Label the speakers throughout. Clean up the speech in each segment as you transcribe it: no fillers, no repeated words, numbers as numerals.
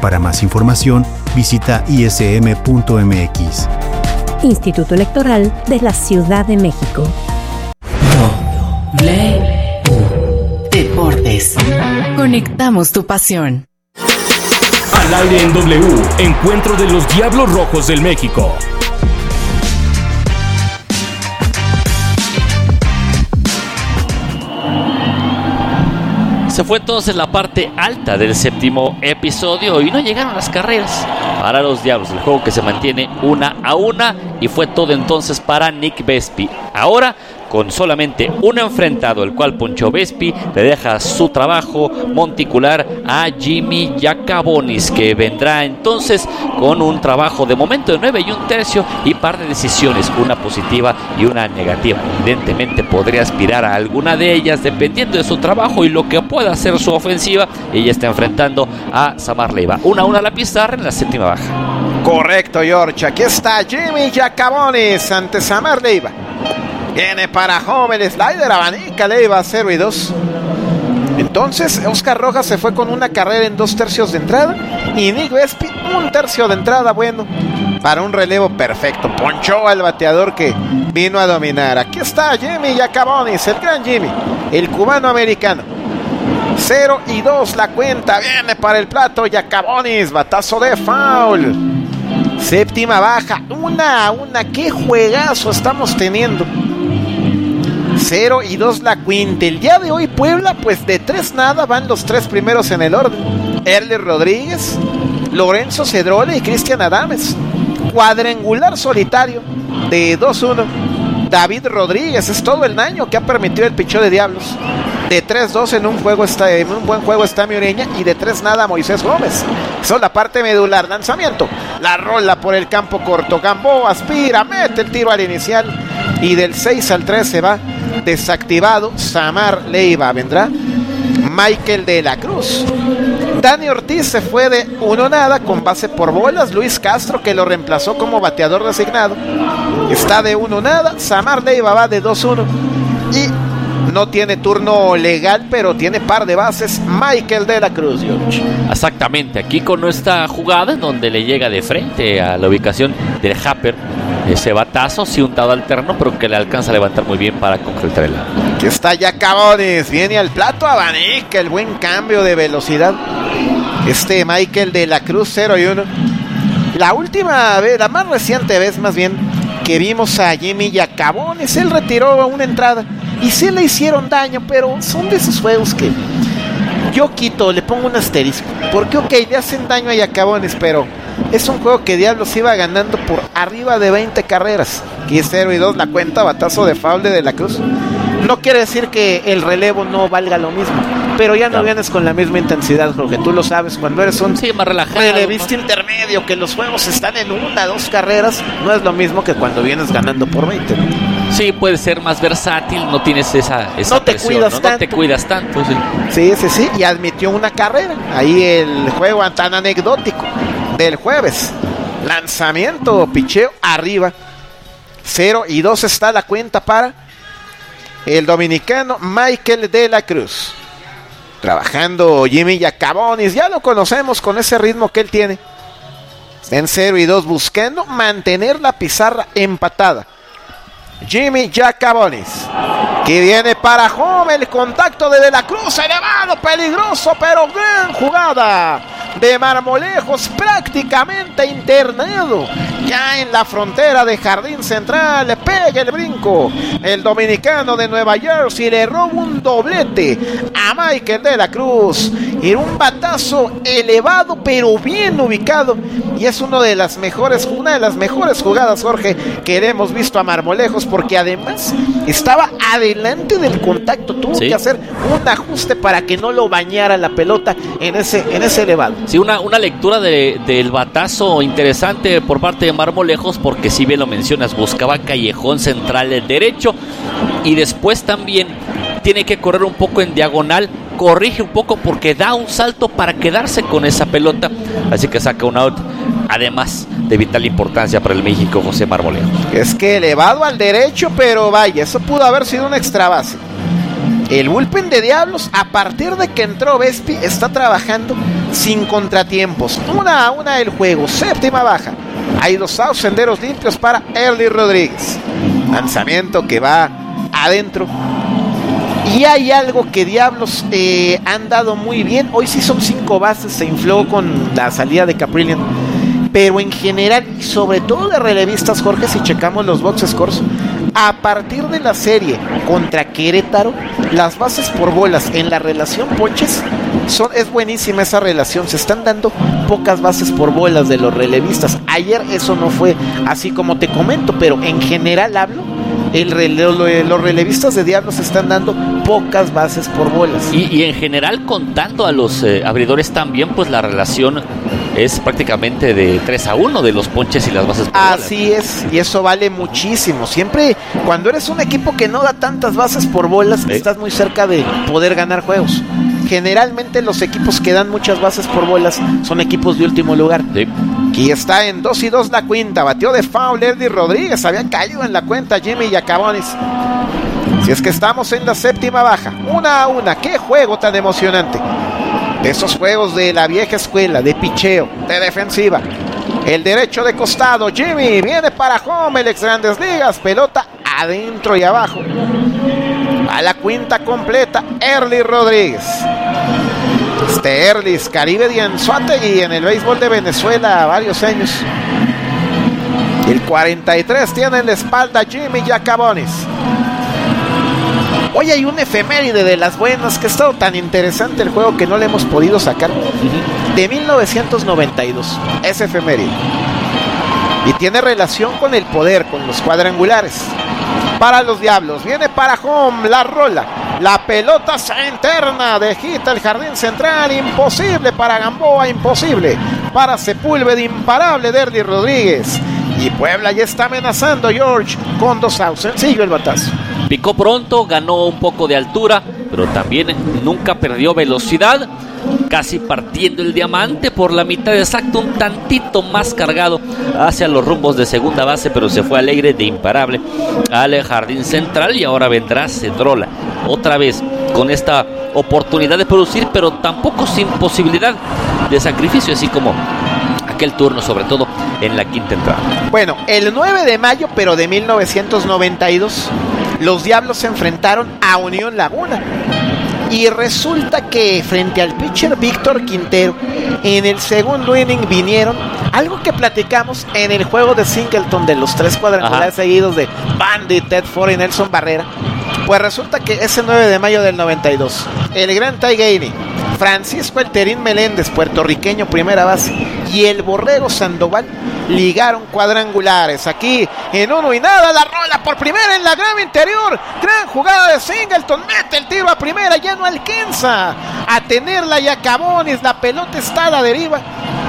Speaker 1: Para más información, visita ism.mx.
Speaker 2: Instituto Electoral de la Ciudad de México.
Speaker 3: Deportes. Conectamos tu pasión.
Speaker 4: Al aire en W, encuentro de los Diablos Rojos del México.
Speaker 5: Se fue entonces la parte alta del séptimo episodio y no llegaron las carreras para los Diablos. El juego que se mantiene 1-1 y fue todo entonces para Nick Vespi. Ahora con solamente un enfrentado, el cual Poncho Vespi le deja su trabajo monticular a Jimmy Yacabonis, que vendrá entonces con un trabajo de momento de 9 1/3 y par de decisiones, una positiva y una negativa. Evidentemente podría aspirar a alguna de ellas dependiendo de su trabajo y lo que pueda hacer su ofensiva. Ella está enfrentando a Samar Leiva. 1-1 a la pizarra en la séptima baja.
Speaker 6: Correcto, George. Aquí está Jimmy Yacabonis ante Samar Leiva. Viene para home el slider, abanica Leiva 0-2. Entonces Oscar Rojas se fue con una carrera en 2/3 de entrada y Nick Vespi 1/3 de entrada. Bueno, para un relevo perfecto. Ponchó al bateador que vino a dominar. Aquí está Jimmy Yacabonis, el gran Jimmy, el cubano americano. 0-2 la cuenta. Viene para el plato Yacabonis, batazo de foul. Séptima baja, 1-1. Qué juegazo estamos teniendo. 0-2 la quinta. El día de hoy Puebla, pues de 3-0 van los 3 primeros en el orden. Erle Rodríguez, Lorenzo Cedrole y Cristian Adames. Cuadrangular solitario de 2-1. David Rodríguez, es todo el daño que ha permitido el pichón de Diablos. De 3-2 en un buen juego está Mioreña y de 3-0 Moisés Gómez. Eso es la parte medular. Lanzamiento, la rola por el campo corto. Gamboa aspira, mete el tiro al inicial y del 6 al 3 se va desactivado Samar Leiva. Vendrá Michael de la Cruz. Dani Ortiz se fue de 1-0 con base por bolas. Luis Castro, que lo reemplazó como bateador designado, está de 1-0. Samar Leiva va de 2-1 y no tiene turno legal, pero tiene par de bases Michael de la Cruz, George.
Speaker 5: Exactamente, aquí con esta jugada en donde le llega de frente a la ubicación del Happer, ese batazo, sí untado alterno, pero que le alcanza a levantar muy bien para concretar el lado.
Speaker 6: Aquí está Yacabonis, viene al plato, abanica el buen cambio de velocidad. Michael de la Cruz, 0-1. La última vez, la más reciente vez más bien, que vimos a Jimmy Yacabonis, él retiró una entrada y sí le hicieron daño, pero son de esos juegos que yo quito, le pongo un asterisco, porque ok, le hacen daño a Yacabonis, pero es un juego que Diablos iba ganando por arriba de 20 carreras. Aquí 0-2 la cuenta, batazo de foul de la Cruz. No quiere decir que el relevo no valga lo mismo, pero ya no vienes con la misma intensidad, Jorge. Tú lo sabes, cuando eres un
Speaker 5: más relajado,
Speaker 6: relevista intermedio, que los juegos están en 1 o 2 carreras, no es lo mismo que cuando vienes ganando por 20, ¿no?
Speaker 5: Sí, puede ser más versátil, no tienes esa
Speaker 6: no te
Speaker 5: presión,
Speaker 6: cuidas
Speaker 5: ¿no?
Speaker 6: tanto.
Speaker 5: No te cuidas tanto.
Speaker 6: Sí, y admitió una carrera. Ahí el juego tan anecdótico del jueves. Lanzamiento, picheo arriba. 0-2 está la cuenta para el dominicano Michael de la Cruz. Trabajando Jimmy Yacabonis, ya lo conocemos con ese ritmo que él tiene. Está en 0-2 buscando mantener la pizarra empatada. Jimmy Yacabonis, que viene para home, el contacto de la Cruz, elevado, peligroso, pero gran jugada de Marmolejos, prácticamente internado, ya en la frontera de Jardín Central, le pega el brinco, el dominicano de Nueva Jersey le roba un doblete a Michael de la Cruz, en un batazo elevado, pero bien ubicado, y es una de las mejores jugadas, Jorge, que le hemos visto a Marmolejos, porque además estaba adelante del contacto, tuvo que hacer un ajuste para que no lo bañara la pelota en ese elevado.
Speaker 5: Sí, una lectura del batazo interesante por parte de Marmolejos, porque si bien lo mencionas, buscaba callejón central del derecho y después también tiene que correr un poco en diagonal, corrige un poco porque da un salto para quedarse con esa pelota, así que saca un out, además de vital importancia para el México, José Marmolejos.
Speaker 6: Es que elevado al derecho, pero vaya, eso pudo haber sido una extra base. El bullpen de Diablos, a partir de que entró Vespi, está trabajando sin contratiempos. 1-1 el juego, séptima baja. Hay 2 outs, senderos limpios para Early Rodríguez. Lanzamiento que va adentro. Y hay algo que Diablos han dado muy bien. Hoy sí son 5 bases, se infló con la salida de Caprillion. Pero en general, y sobre todo de relevistas, Jorge, si checamos los box scores, a partir de la serie contra Querétaro, las bases por bolas en la relación ponches, es buenísima esa relación. Se están dando pocas bases por bolas de los relevistas. Ayer eso no fue así como te comento, pero en general hablo, los relevistas de Diablos están dando pocas bases por bolas.
Speaker 5: Y en general, contando a los abridores también, pues la relación es prácticamente de 3-1 de los ponches y las bases por bolas.
Speaker 6: Así es, y eso vale muchísimo. Siempre cuando eres un equipo que no da tantas bases por bolas, ¿sí?, estás muy cerca de poder ganar juegos. Generalmente los equipos que dan muchas bases por bolas son equipos de último lugar.
Speaker 5: Sí.
Speaker 6: Aquí está en 2-2 la cuenta. Bateó de foul Eddie Rodríguez. Había caído en la cuenta Jimmy Yacabonis. Si es que estamos en la séptima baja, 1-1. Qué juego tan emocionante. De esos juegos de la vieja escuela, de picheo, de defensiva. El derecho de costado, Jimmy viene para home, el ex Grandes Ligas. Pelota adentro y abajo. A la cuenta completa, Early Rodríguez. Early es Caribe de Anzoátegui en el béisbol de Venezuela varios años. El 43 tiene en la espalda Jimmy Yacabonis. Hoy hay un efeméride de las buenas, que ha estado tan interesante el juego que no le hemos podido sacar. De 1992, es efeméride. Y tiene relación con el poder, con los cuadrangulares. Para los Diablos, viene para home, la rola. La pelota se interna de hit el jardín central. Imposible para Gamboa, imposible para Sepúlveda, imparable de Early Rodríguez. Y Puebla ya está amenazando, George, con 2 outs. Sencillo el batazo.
Speaker 5: Picó pronto, ganó un poco de altura, pero también nunca perdió velocidad. Casi partiendo el diamante por la mitad exacta, un tantito más cargado hacia los rumbos de segunda base, pero se fue alegre de imparable al jardín central. Y ahora vendrá Cedrola otra vez con esta oportunidad de producir, pero tampoco sin posibilidad de sacrificio, así como aquel turno, sobre todo en la quinta entrada.
Speaker 6: Bueno, el 9 de mayo, pero de 1992, los Diablos se enfrentaron a Unión Laguna. Y resulta que frente al pitcher Víctor Quintero, en el segundo inning vinieron, algo que platicamos en el juego de Singleton de los 3 cuadrangulares seguidos de Bandy, Ted Ford y Nelson Barrera. Pues resulta que ese 9 de mayo del 92, el gran Ty Gainey, Francisco El Terín Meléndez, puertorriqueño, primera base, y el Borrego Sandoval ligaron cuadrangulares. Aquí en 1-0, la rola por primera en la grama interior. Gran jugada de Singleton, mete el tiro a primera, ya no alcanza a tenerla Yacabonis. La pelota está a la deriva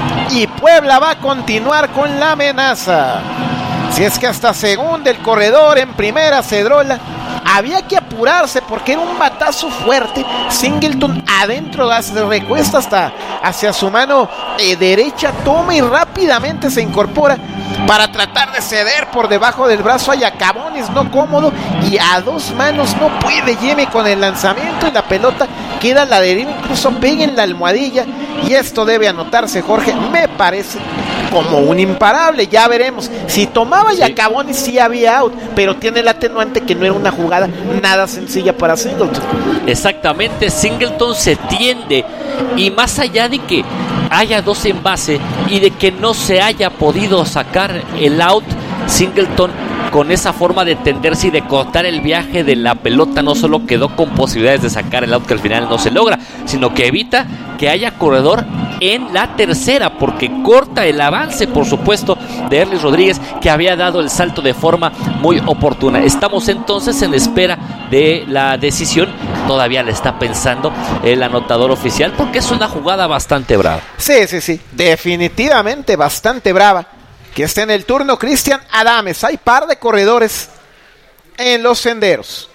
Speaker 6: y Puebla va a continuar con la amenaza. Si es que hasta segunda el corredor, en primera Cedrola. Había que apurarse porque era un batazo fuerte. Singleton adentro, se recuesta hasta hacia su mano derecha, toma y rápidamente se incorpora para tratar de ceder por debajo del brazo a Yacabonis, no cómodo, y a 2 manos no puede Jimmy con el lanzamiento y la pelota queda a la deriva, incluso pega en la almohadilla. Y esto debe anotarse, Jorge, me parece, como un imparable. Ya veremos. Si tomaba Yacabonis sí había out, pero tiene el atenuante que no era una jugada nada sencilla para Singleton.
Speaker 5: Exactamente, Singleton se tiende, y más allá de que haya 2 en base y de que no se haya podido sacar el out, Singleton, con esa forma de tenderse y de cortar el viaje de la pelota, no solo quedó con posibilidades de sacar el out, que al final no se logra, sino que evita que haya corredor en la tercera, porque corta el avance, por supuesto, de Early Rodríguez, que había dado el salto de forma muy oportuna. Estamos entonces en espera de la decisión. Todavía la está pensando el anotador oficial, porque es una jugada bastante brava.
Speaker 6: Sí, definitivamente bastante brava. Que está en el turno Cristian Adames. Hay par de corredores en los senderos.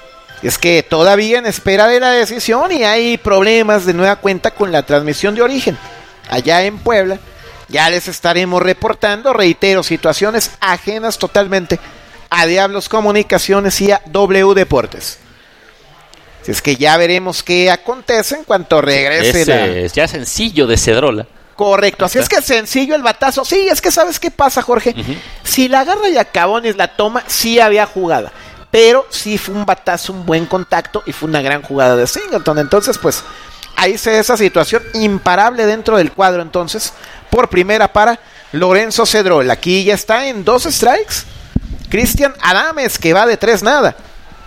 Speaker 6: Es que todavía en espera de la decisión, y hay problemas de nueva cuenta con la transmisión de origen allá en Puebla. Ya les estaremos reportando, reitero, situaciones ajenas totalmente a Diablos Comunicaciones y a W Deportes. Si es que ya veremos qué acontece en cuanto regrese
Speaker 5: ya sencillo de Cedrola.
Speaker 6: Correcto, así es que sencillo el batazo. Sí, es que ¿sabes qué pasa, Jorge? Si la agarra Giacobonis, la toma, sí había jugada. Pero sí fue un batazo, un buen contacto y fue una gran jugada de Singleton. Entonces, pues, ahí se ve esa situación imparable dentro del cuadro. Entonces, por primera para Lorenzo Cedrola. Aquí ya está en 2 strikes. Cristian Adames, que va de 3-0.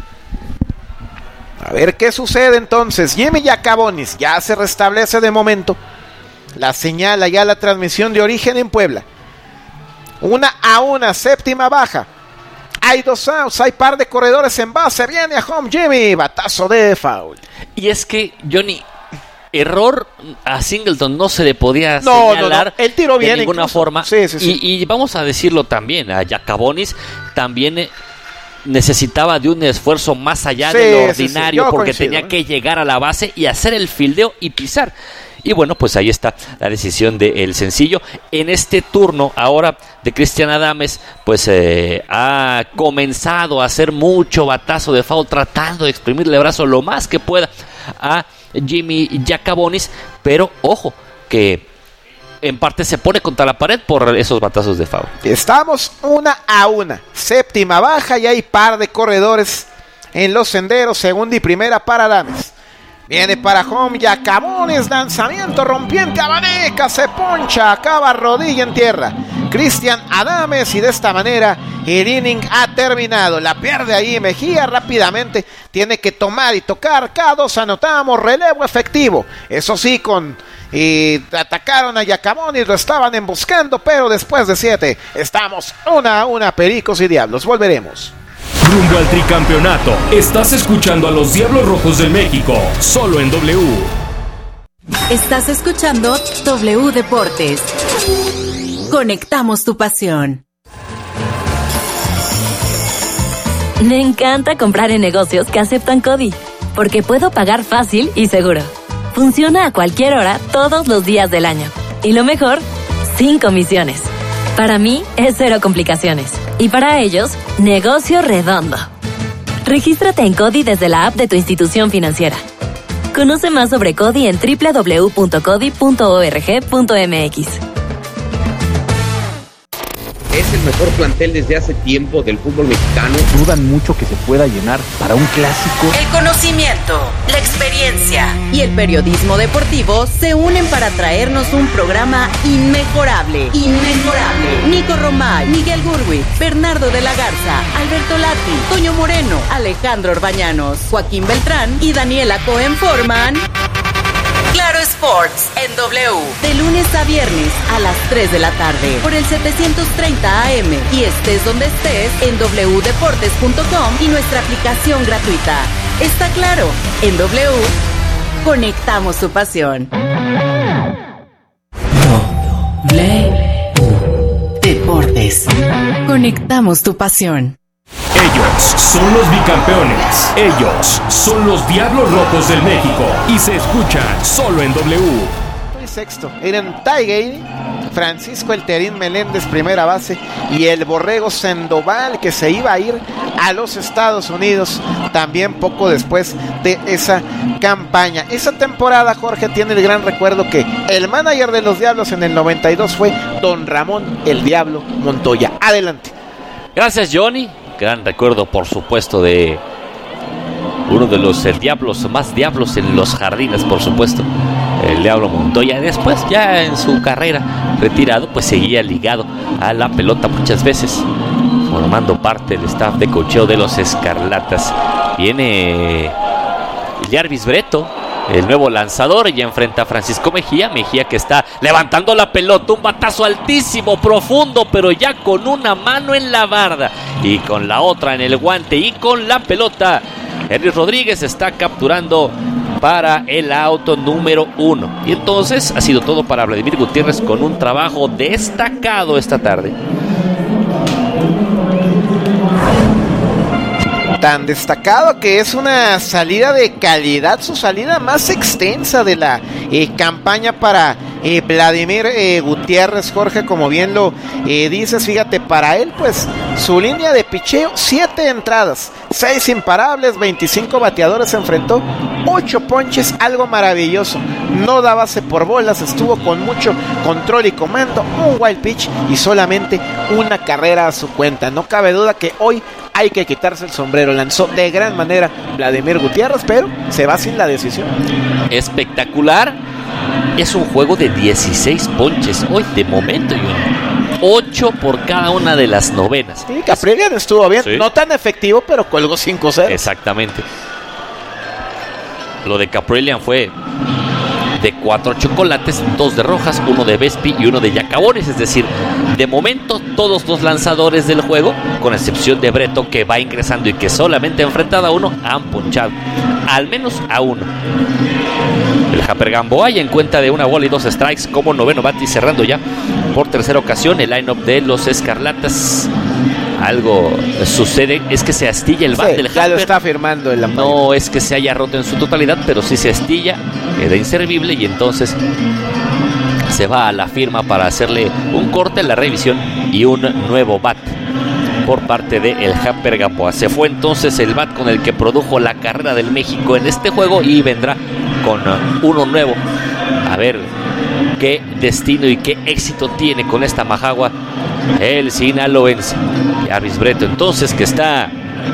Speaker 6: A ver qué sucede entonces. Jimmy Giacobonis ya se restablece de momento. La señala ya la transmisión de Origen en Puebla. 1-1, séptima baja. Hay 2 outs, hay par de corredores en base. Viene a home Jimmy, batazo de foul.
Speaker 5: Y es que, Johnny, error a Singleton no se le podía señalar
Speaker 6: el tiro bien
Speaker 5: de ninguna forma.
Speaker 6: Sí.
Speaker 5: Y vamos a decirlo también, a Giacobonis también necesitaba de un esfuerzo más allá de lo ordinario, porque tenía que llegar a la base y hacer el fildeo y pisar. Y bueno, pues ahí está la decisión del sencillo. En este turno ahora de Cristian Adames, pues ha comenzado a hacer mucho batazo de foul, tratando de exprimirle el brazo lo más que pueda a Jimmy Giacobonis, pero ojo, que en parte se pone contra la pared por esos batazos de foul.
Speaker 6: Estamos 1-1, séptima baja y hay par de corredores en los senderos, segunda y primera para Adames. Viene para home Giacobonis, lanzamiento, rompió en Cabaneca, se poncha, acaba rodilla en tierra. Cristian Adames, y de esta manera el inning ha terminado. La pierde ahí Mejía rápidamente, tiene que tomar y tocar. K2 anotamos, relevo efectivo. Eso sí, atacaron a Giacobonis, lo estaban emboscando, pero después de 7 estamos 1-1, Pericos y Diablos. Volveremos.
Speaker 4: Rumbo al tricampeonato. Estás escuchando a los Diablos Rojos del México, solo en W.
Speaker 3: Estás escuchando W Deportes. Conectamos tu pasión.
Speaker 7: Me encanta comprar en negocios que aceptan CODI, porque puedo pagar fácil y seguro. Funciona a cualquier hora, todos los días del año. Y lo mejor, sin comisiones. Para mí es 0 complicaciones. Y para ellos, negocio redondo. Regístrate en CODI desde la app de tu institución financiera. Conoce más sobre CODI en www.codi.org.mx.
Speaker 8: Es el mejor plantel desde hace tiempo del fútbol mexicano.
Speaker 9: Dudan mucho que se pueda llenar para un clásico.
Speaker 3: El conocimiento, la experiencia y el periodismo deportivo se unen para traernos un programa inmejorable. Nico Romay, Miguel Gurwitz, Bernardo de la Garza, Alberto Lati, Toño Moreno, Alejandro Orbañanos, Joaquín Beltrán y Daniela Cohen forman Claro Sports en W, de lunes a viernes a las 3 de la tarde por el 730 AM y estés donde estés en wdeportes.com y nuestra aplicación gratuita. Está claro, en W conectamos tu pasión. W Deportes. Conectamos tu pasión.
Speaker 4: Ellos son los bicampeones. Ellos son los Diablos Rojos del México. Y se escuchan solo en W.
Speaker 6: El sexto, eran Taigay, Francisco El Terín Meléndez, primera base, y el Borrego Sandoval, que se iba a ir a los Estados Unidos también poco después de esa campaña. Esa temporada, Jorge tiene el gran recuerdo que el manager de los Diablos en el 92 fue Don Ramón El Diablo Montoya. Adelante.
Speaker 5: Gracias, Johnny. Gran recuerdo, por supuesto, de uno de los diablos, más diablos en los jardines, por supuesto, el Diablo Montoya. Después, ya en su carrera retirado, pues seguía ligado a la pelota muchas veces, formando parte del staff de coacheo de los Escarlatas. Viene Jarvis Breto, el nuevo lanzador, y enfrenta a Francisco Mejía. Mejía que está levantando la pelota, un batazo altísimo, profundo, pero ya con una mano en la barda y con la otra en el guante y con la pelota. Henry Rodríguez está capturando para el auto número 1. Y entonces ha sido todo para Vladimir Gutiérrez, con un trabajo destacado esta tarde.
Speaker 6: Tan destacado que es una salida de calidad, su salida más extensa de la campaña para Vladimir Gutiérrez, Jorge, como bien lo dices, fíjate, para él, pues, su línea de picheo, 7 entradas, 6 imparables, 25 bateadores, se enfrentó, 8 ponches, algo maravilloso, no da base por bolas, estuvo con mucho control y comando, un wild pitch y solamente una carrera a su cuenta. No cabe duda que hoy hay que quitarse el sombrero. Lanzó de gran manera Vladimir Gutiérrez, pero se va sin la decisión.
Speaker 5: Espectacular. Es un juego de 16 ponches hoy de momento, 8 por cada una de las novenas.
Speaker 6: Sí, Kaprielian estuvo bien, sí. No tan efectivo, pero colgó 5-0.
Speaker 5: Exactamente. Lo de Kaprielian fue de 4 chocolates, 2 de Rojas, 1 de Vespi y 1 de Yacabones. Es decir, de momento todos los lanzadores del juego, con excepción de Breto, que va ingresando y que solamente ha enfrentado a uno, han ponchado al menos a uno. El Japper Gamboa ya en cuenta de 1 bola y 2 strikes como noveno bate, y cerrando ya por tercera ocasión el line-up de los Escarlatas. Algo sucede, es que se astilla el bat del Japper.
Speaker 6: Ya lo está firmando el umpire.
Speaker 5: No es que se haya roto en su totalidad, pero sí se astilla, queda inservible y entonces se va a la firma para hacerle un corte en la revisión y un nuevo bat por parte de el Japper Gamboa. Se fue entonces el bat con el que produjo la carrera del México en este juego y vendrá con uno nuevo. A ver qué destino y qué éxito tiene con esta majagua el sinaloense. Jarvis Breto entonces, que está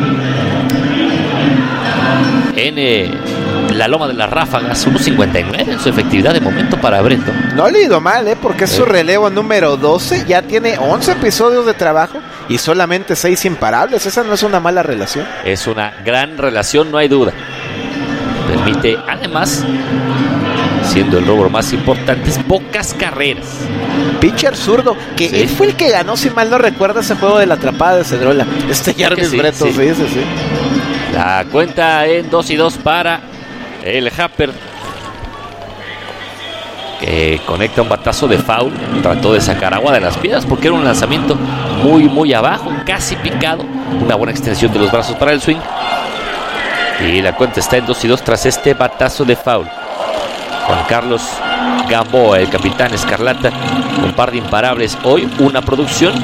Speaker 5: en la loma de las ráfagas, 1.59 en su efectividad de momento para Breto.
Speaker 6: No le ha ido mal, porque es su relevo número 12, ya tiene 11 episodios de trabajo y solamente 6 imparables. Esa no es una mala relación.
Speaker 5: Es una gran relación, no hay duda. Permite, además, siendo el rubro más importante, pocas carreras.
Speaker 6: Pitcher zurdo, que sí. Él fue el que ganó, si mal no recuerdo, ese juego de la atrapada de Cedrola. Jarvis Breto, sí.
Speaker 5: La cuenta en 2-2 para el Japper, que conecta un batazo de foul. Trató de sacar agua de las piedras porque era un lanzamiento muy abajo, casi picado. Una buena extensión de los brazos para el swing. Y la cuenta está en 2-2 tras este batazo de foul. Juan Carlos Gamboa, el capitán Escarlata, un par de imparables hoy, una producción.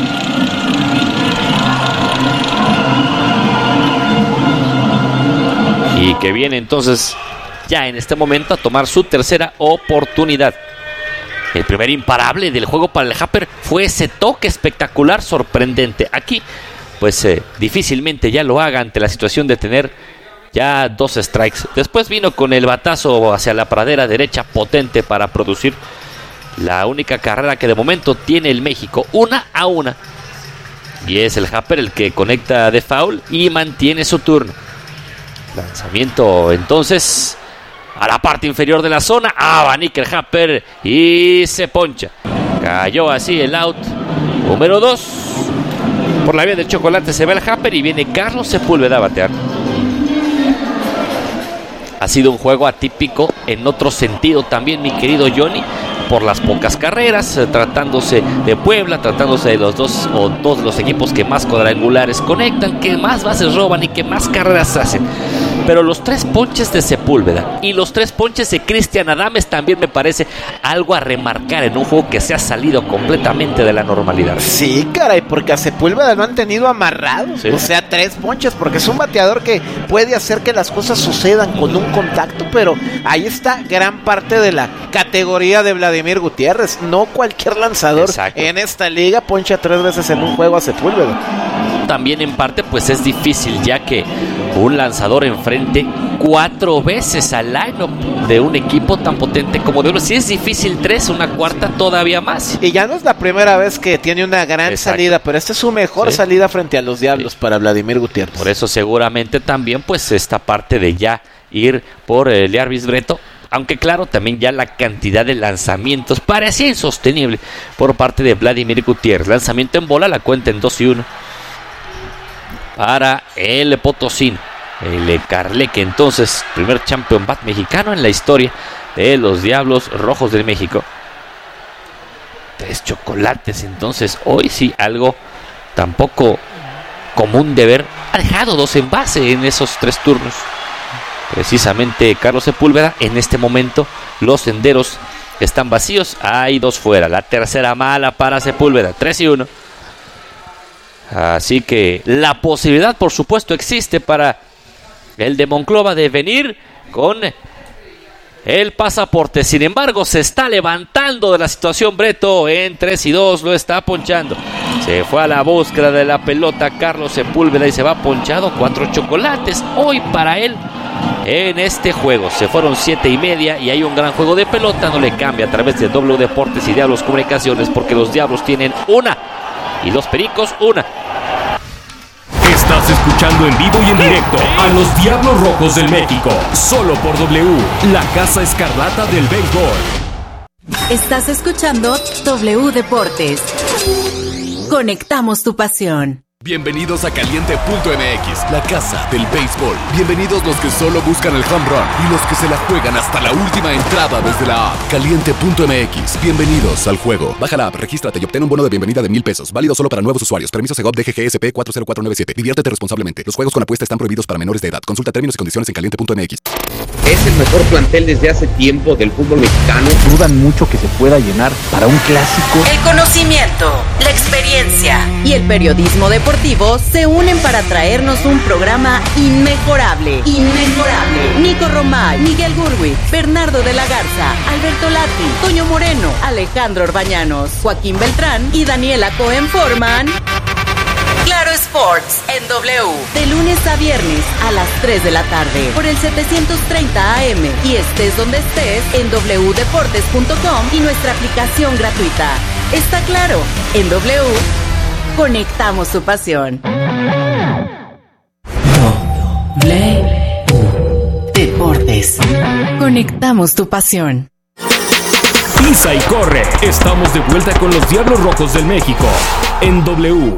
Speaker 5: Y que viene entonces ya en este momento a tomar su tercera oportunidad. El primer imparable del juego para el Japper fue ese toque espectacular, sorprendente. Aquí, pues difícilmente ya lo haga ante la situación de tener ya 2 strikes. Después vino con el batazo hacia la pradera derecha potente para producir la única carrera que de momento tiene el México, 1-1. Y es el Japper el que conecta de foul y mantiene su turno. Lanzamiento entonces a la parte inferior de la zona. Abanica el Japper y se poncha. Cayó así el out número 2. Por la vía del chocolate se va el Japper y viene Carlos Sepúlveda a batear. Ha sido un juego atípico en otro sentido también, mi querido Johnny, por las pocas carreras, tratándose de Puebla, tratándose de los dos de los equipos que más cuadrangulares conectan, que más bases roban y que más carreras hacen. Pero los 3 ponches de Sepúlveda y los 3 ponches de Cristian Adames también me parece algo a remarcar en un juego que se ha salido completamente de la normalidad.
Speaker 6: Sí, caray, porque a Sepúlveda lo han tenido amarrado. ¿Sí? O sea, 3 ponches, porque es un bateador que puede hacer que las cosas sucedan con un contacto, pero ahí está gran parte de la categoría de Vladimir Gutiérrez. No cualquier lanzador en esta liga poncha 3 veces en un juego a Sepúlveda.
Speaker 5: También en parte pues es difícil, ya que un lanzador enfrente 4 veces al line-up de un equipo tan potente como de uno. Si es difícil 3, una cuarta todavía más.
Speaker 6: Y ya no es la primera vez que tiene una gran salida, pero esta es su mejor salida frente a los Diablos para Vladimir Gutiérrez.
Speaker 5: Por eso seguramente también pues esta parte de ya ir por el Jarvis Breto, aunque claro, también ya la cantidad de lanzamientos parecía insostenible por parte de Vladimir Gutiérrez. Lanzamiento en bola, la cuenta en 2-1 para el Potosino, el Carleque, entonces primer champion bat mexicano en la historia de los Diablos Rojos de México. 3 chocolates, entonces hoy sí, algo tampoco común de ver. Ha dejado 2 en base en esos 3 turnos. Precisamente Carlos Sepúlveda. En este momento los senderos están vacíos, hay 2 fuera. La tercera mala para Sepúlveda, 3-1. Así que la posibilidad, por supuesto, existe para el de Monclova de venir con el pasaporte. Sin embargo, se está levantando de la situación Breto en 3-2, lo está ponchando. Se fue a la búsqueda de la pelota Carlos Sepúlveda y se va ponchado. 4 chocolates hoy para él en este juego. Se fueron 7:30 y hay un gran juego de pelota. No le cambia a través de W Deportes y Diablos Comunicaciones, porque los Diablos tienen 1 y los Pericos 1.
Speaker 4: Estás escuchando en vivo y en directo a los Diablos Rojos del México, solo por W, la Casa Escarlata del Béisbol.
Speaker 3: Estás escuchando W Deportes. Conectamos tu pasión.
Speaker 10: Bienvenidos a Caliente.mx, la casa del béisbol. Bienvenidos los que solo buscan el home run y los que se la juegan hasta la última entrada desde la app. Caliente.mx, bienvenidos al juego. Baja la app, regístrate y obtén un bono de bienvenida de $1,000. Válido solo para nuevos usuarios. Permiso Segov DGGSP 40497. Diviértete responsablemente. Los juegos con apuesta están prohibidos para menores de edad. Consulta términos y condiciones en Caliente.mx.
Speaker 8: Es el mejor plantel desde hace tiempo del fútbol mexicano.
Speaker 9: Dudan mucho que se pueda llenar para un clásico.
Speaker 3: El conocimiento, la experiencia y el periodismo deportivo se unen para traernos un programa inmejorable. Inmejorable. Nico Romay, Miguel Gurwitz, Bernardo de la Garza, Alberto Lati, Toño Moreno, Alejandro Orbañanos, Joaquín Beltrán y Daniela Cohen forman Claro Sports en W, de lunes a viernes a las 3 de la tarde por el 730 AM y estés donde estés en wdeportes.com y nuestra aplicación gratuita. Está claro, en W conectamos tu pasión. W Deportes. Conectamos tu pasión.
Speaker 4: Pisa y corre. Estamos de vuelta con los Diablos Rojos del México en W.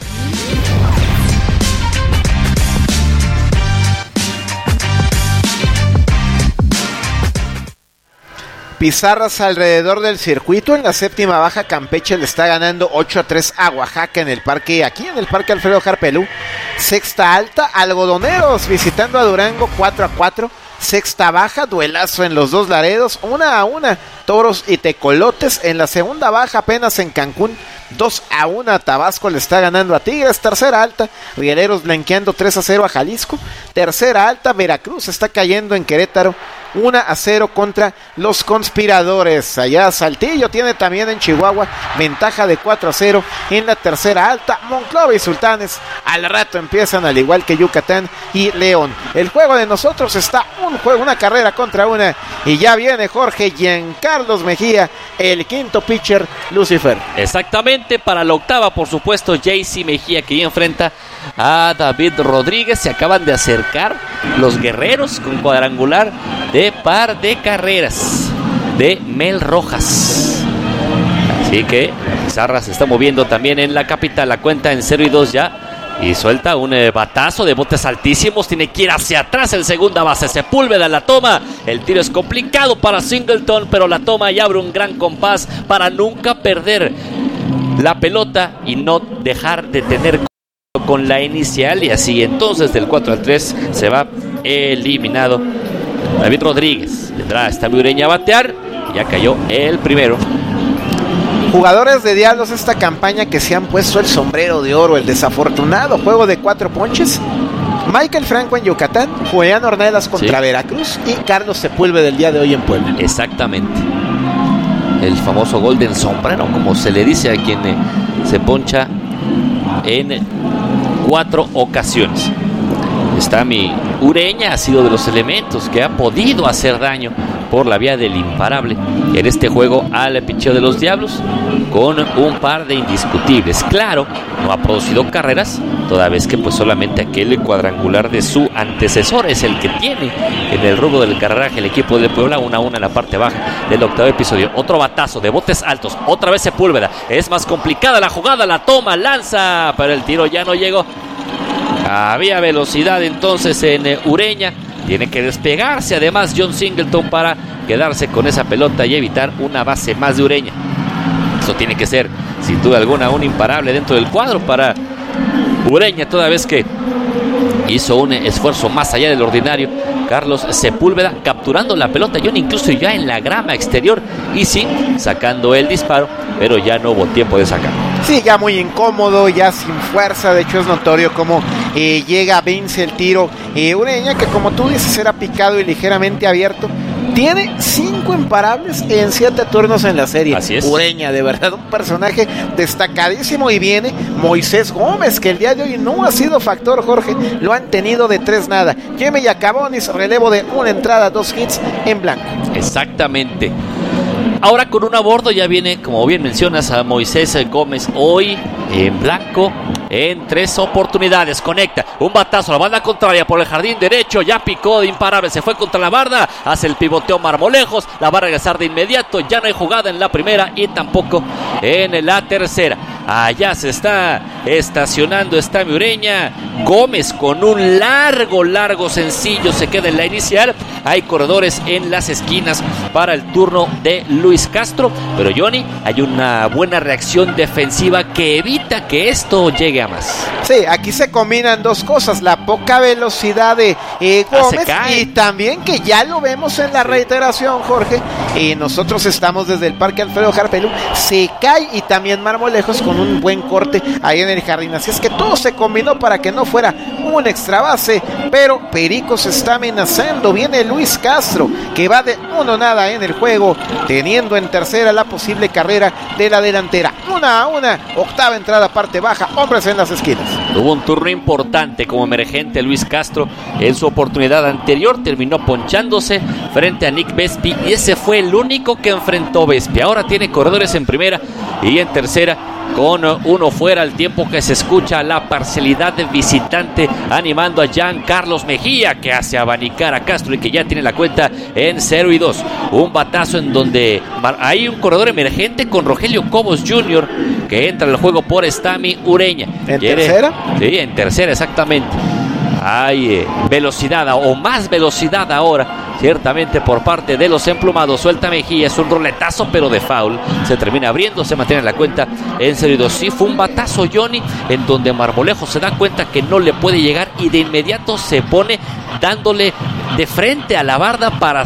Speaker 6: Pizarras alrededor del circuito. En la séptima baja, Campeche le está ganando 8-3 a Oaxaca en el parque Alfredo Harpelú. Sexta alta, Algodoneros visitando a Durango 4-4. Sexta baja, duelazo en los dos Laredos, 1-1. Toros y Tecolotes. En la segunda baja, apenas en Cancún, 2-1. Tabasco le está ganando a Tigres. Tercera alta, Rieleros blanqueando 3-0 a Jalisco. Tercera alta, Veracruz está cayendo en Querétaro 1-0 contra los Conspiradores. Allá Saltillo tiene también en Chihuahua ventaja de 4-0 en la tercera alta. Monclova y Sultanes al rato empiezan, al igual que Yucatán y León. El juego de nosotros está una carrera contra una, y ya viene Jorge Giancarlos Mejía, el quinto pitcher, Lucifer.
Speaker 5: Exactamente, para la octava, por supuesto, JC Mejía, que ya enfrenta a David Rodríguez. Se acaban de acercar los guerreros con cuadrangular de par de carreras de Mel Rojas. Así que Pizarra se está moviendo también en la capital. La cuenta en 0-2 ya. Y suelta un batazo de botes altísimos. Tiene que ir hacia atrás el segunda base. Sepúlveda la toma. El tiro es complicado para Singleton, pero la toma y abre un gran compás para nunca perder la pelota y no dejar de tener con la inicial. Y así entonces del 4-3 se va eliminado David Rodríguez. Vendrá esta Ureña a batear. Ya cayó el primero.
Speaker 6: Jugadores de Diablos esta campaña que se han puesto el sombrero de oro, el desafortunado juego de 4 ponches. Michael Franco en Yucatán, Julián Ornelas contra Veracruz y Carlos Sepúlveda del día de hoy en Puebla.
Speaker 5: Exactamente. El famoso Golden Sombrero, como se le dice a quien se poncha en 4 ocasiones. Está mi Ureña, ha sido de los elementos que ha podido hacer daño por la vía del imparable en este juego al picheo de los Diablos, con un par de indiscutibles. Claro, no ha producido carreras, toda vez que pues solamente aquel cuadrangular de su antecesor es el que tiene en el rubro del carreraje el equipo de Puebla. 1-1 en la parte baja del octavo episodio. Otro batazo de botes altos, otra vez Sepúlveda. Es más complicada la jugada, la toma, lanza, pero el tiro ya no llegó. Había velocidad entonces en Ureña. Tiene que despegarse además John Singleton para quedarse con esa pelota y evitar una base más de Ureña. Eso tiene que ser, sin duda alguna, un imparable dentro del cuadro para Ureña, toda vez que hizo un esfuerzo más allá del ordinario. Carlos Sepúlveda capturando la pelota, Johnny, incluso ya en la grama exterior, y sí, sacando el disparo, pero ya no hubo tiempo de sacar.
Speaker 6: Sí, ya muy incómodo, ya sin fuerza. De hecho es notorio cómo vence el tiro Ureña, que como tú dices era picado y ligeramente abierto. Tiene 5 imparables en 7 turnos en la serie.
Speaker 5: Así es.
Speaker 6: Ureña, de verdad, un personaje destacadísimo. Y viene Moisés Gómez, que el día de hoy no ha sido factor, Jorge. Lo han tenido de 3-0. Jimmy Yacabonis, relevo de 1 entrada, 2 hits en blanco.
Speaker 5: Exactamente. Ahora con un a bordo ya viene, como bien mencionas, a Moisés Gómez hoy en blanco en 3 oportunidades. Conecta un batazo a la banda contraria por el jardín derecho, ya picó de imparable, se fue contra la barda, hace el pivoteo Marmolejos, la va a regresar de inmediato, ya no hay jugada en la primera y tampoco en la tercera. Allá se está estacionando Estami Ureña. Gómez con un largo sencillo se queda en la inicial. Hay corredores en las esquinas para el turno de Luis Castro, pero Johnny, hay una buena reacción defensiva que evita que esto llegue a más.
Speaker 6: Sí, aquí se combinan dos cosas, la poca velocidad de Gómez y también que ya lo vemos en la reiteración, Jorge, nosotros estamos desde el Parque Alfredo Harpelú, se cae, y también Marmolejos con un buen corte ahí en el jardín, así es que todo se combinó para que no fuera un extra base, pero Perico se está amenazando. Viene Luis Castro, que va de 1-0 en el juego, teniendo en tercera la posible carrera de la delantera. 1-1, octava entrada, parte baja, hombres en las esquinas.
Speaker 5: Tuvo un turno importante como emergente Luis Castro en su oportunidad anterior, terminó ponchándose frente a Nick Vespi y ese fue el único que enfrentó Vespi. Ahora tiene corredores en primera y en tercera, con uno fuera, al tiempo que se escucha la parcialidad de visitante animando a Jean Carlos Mejía, que hace abanicar a Castro y que ya tiene la cuenta en 0-2. Un batazo en donde hay un corredor emergente con Rogelio Cobos Jr. que entra al juego por Estami Ureña.
Speaker 6: ¿En tercera?
Speaker 5: Sí, en tercera, exactamente. Hay velocidad o más velocidad ahora, ciertamente por parte de los emplumados. Suelta Mejía, es un roletazo pero de foul, se termina abriendo, se mantiene la cuenta en 0-2. Sí, fue un batazo, Johnny, en donde Marmolejos se da cuenta que no le puede llegar y de inmediato se pone dándole de frente a la barda para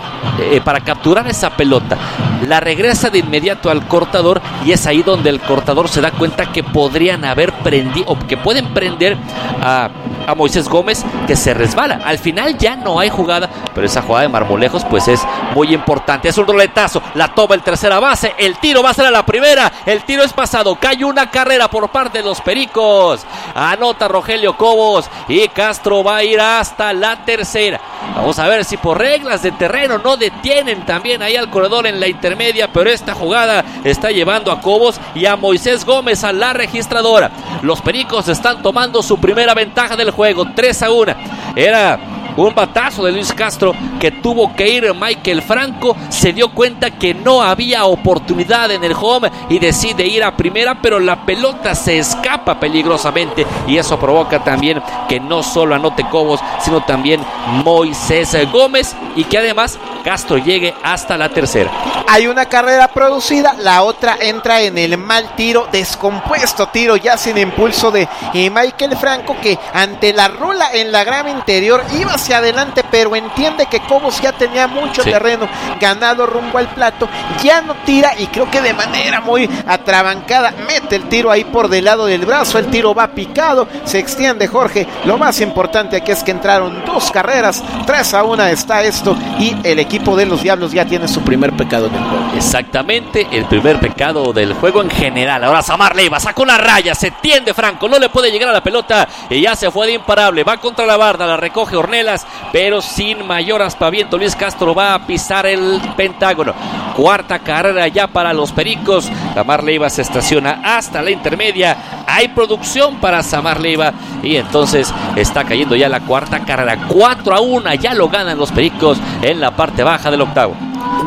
Speaker 5: capturar esa pelota. La regresa de inmediato al cortador y es ahí donde el cortador se da cuenta que podrían haber prendido o que pueden prender a Moisés Gómez, que se resbala. Al final ya no hay jugada, pero esa jugada de Marmolejos pues es muy importante. Es un roletazo, la toma el tercera base, el tiro va a ser a la primera, el tiro es pasado, cae una carrera por parte de los Pericos, anota Rogelio Cobos y Castro va a ir hasta la tercera. Vamos a ver si por reglas de terreno no detienen también ahí al corredor en la intermedia, pero esta jugada está llevando a Cobos y a Moisés Gómez a la registradora. Los Pericos están tomando su primera ventaja del juego, 3-1. Era un batazo de Luis Castro que tuvo que ir Michael Franco, se dio cuenta que no había oportunidad en el home y decide ir a primera, pero la pelota se escapa peligrosamente y eso provoca también que no solo anote Cobos, sino también Moisés Gómez y que además Castro llegue hasta la tercera.
Speaker 6: Hay una carrera producida, la otra entra en el mal tiro, descompuesto tiro ya sin impulso de Michael Franco, que ante la rola en la grama interior iba hacia adelante, pero entiende que Cobos ya tenía mucho terreno ganado rumbo al plato, ya no tira y creo que de manera muy atrabancada mete el tiro ahí por del lado del brazo, el tiro va picado, se extiende, Jorge. Lo más importante aquí es que entraron 2 carreras, 3-1 está esto y el equipo de los Diablos ya tiene su primer pecado en el juego.
Speaker 5: Exactamente, el primer pecado del juego en general. Ahora Samar Leiva sacó la raya, se tiende Franco, no le puede llegar a la pelota y ya se fue de imparable, va contra la barda, la recoge Ornelas, pero sin mayor aspaviento. Luis Castro va a pisar el pentágono. Cuarta carrera ya para los Pericos. Samar Leiva se estaciona hasta la intermedia. Hay producción para Samar Leiva y entonces está cayendo ya la cuarta carrera. 4-1, ya lo ganan los Pericos en la parte baja del octavo.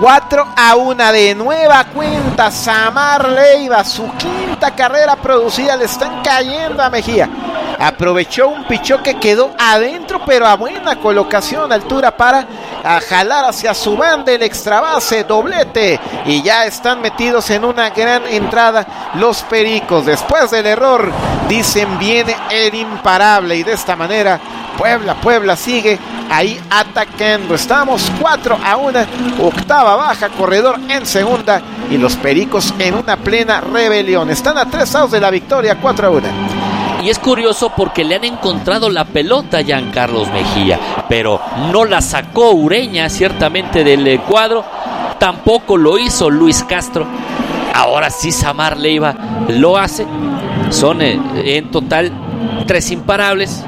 Speaker 6: 4-1 de nueva cuenta. Samar Leiva, su quinta carrera producida, le están cayendo a Mejía. aprovechó un pichó que quedó adentro, pero a buena colocación, altura para jalar hacia su banda el extra base, doblete, y ya están metidos en una gran entrada los Pericos. Después del error, dicen, viene el imparable, y de esta manera Puebla sigue ahí atacando. Estamos 4-1, octava baja, corredor en segunda, y los Pericos en una plena rebelión. Están a 3 outs de la victoria, 4-1.
Speaker 5: Y es curioso porque le han encontrado la pelota a Giancarlos Mejía, pero no la sacó Ureña ciertamente del cuadro, tampoco lo hizo Luis Castro. Ahora sí Samar Leiva lo hace. Son en total 3 imparables.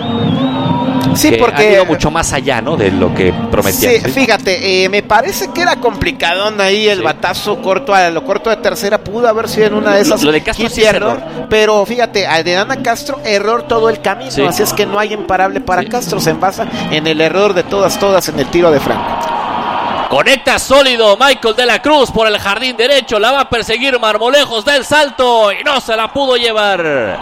Speaker 6: Sí, porque
Speaker 5: han ido mucho más allá, ¿no?, de lo que prometían.
Speaker 6: Sí, fíjate, me parece que era complicadón ahí el batazo corto, a lo corto de tercera, pudo haber sido en una de esas.
Speaker 5: Lo de Castro sí es error.
Speaker 6: Pero fíjate, de Ana Castro, error todo el camino, sí. Así es que no hay imparable para Castro, se basa en el error de todas en el tiro de Franco.
Speaker 5: Conecta sólido Michael de la Cruz por el jardín derecho, la va a perseguir Marmolejos del salto y no se la pudo llevar.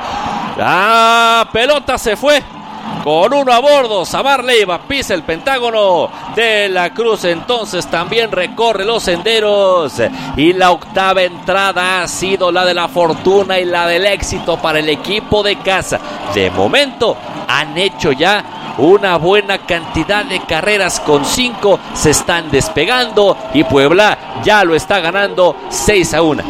Speaker 5: La pelota se fue. Con uno a bordo, Samar Leiva pisa el pentágono de la Cruz, entonces también recorre los senderos, y la octava entrada ha sido la de la fortuna y la del éxito para el equipo de casa. De momento han hecho ya una buena cantidad de carreras, con 5 se están despegando y Puebla ya lo está ganando 6-1.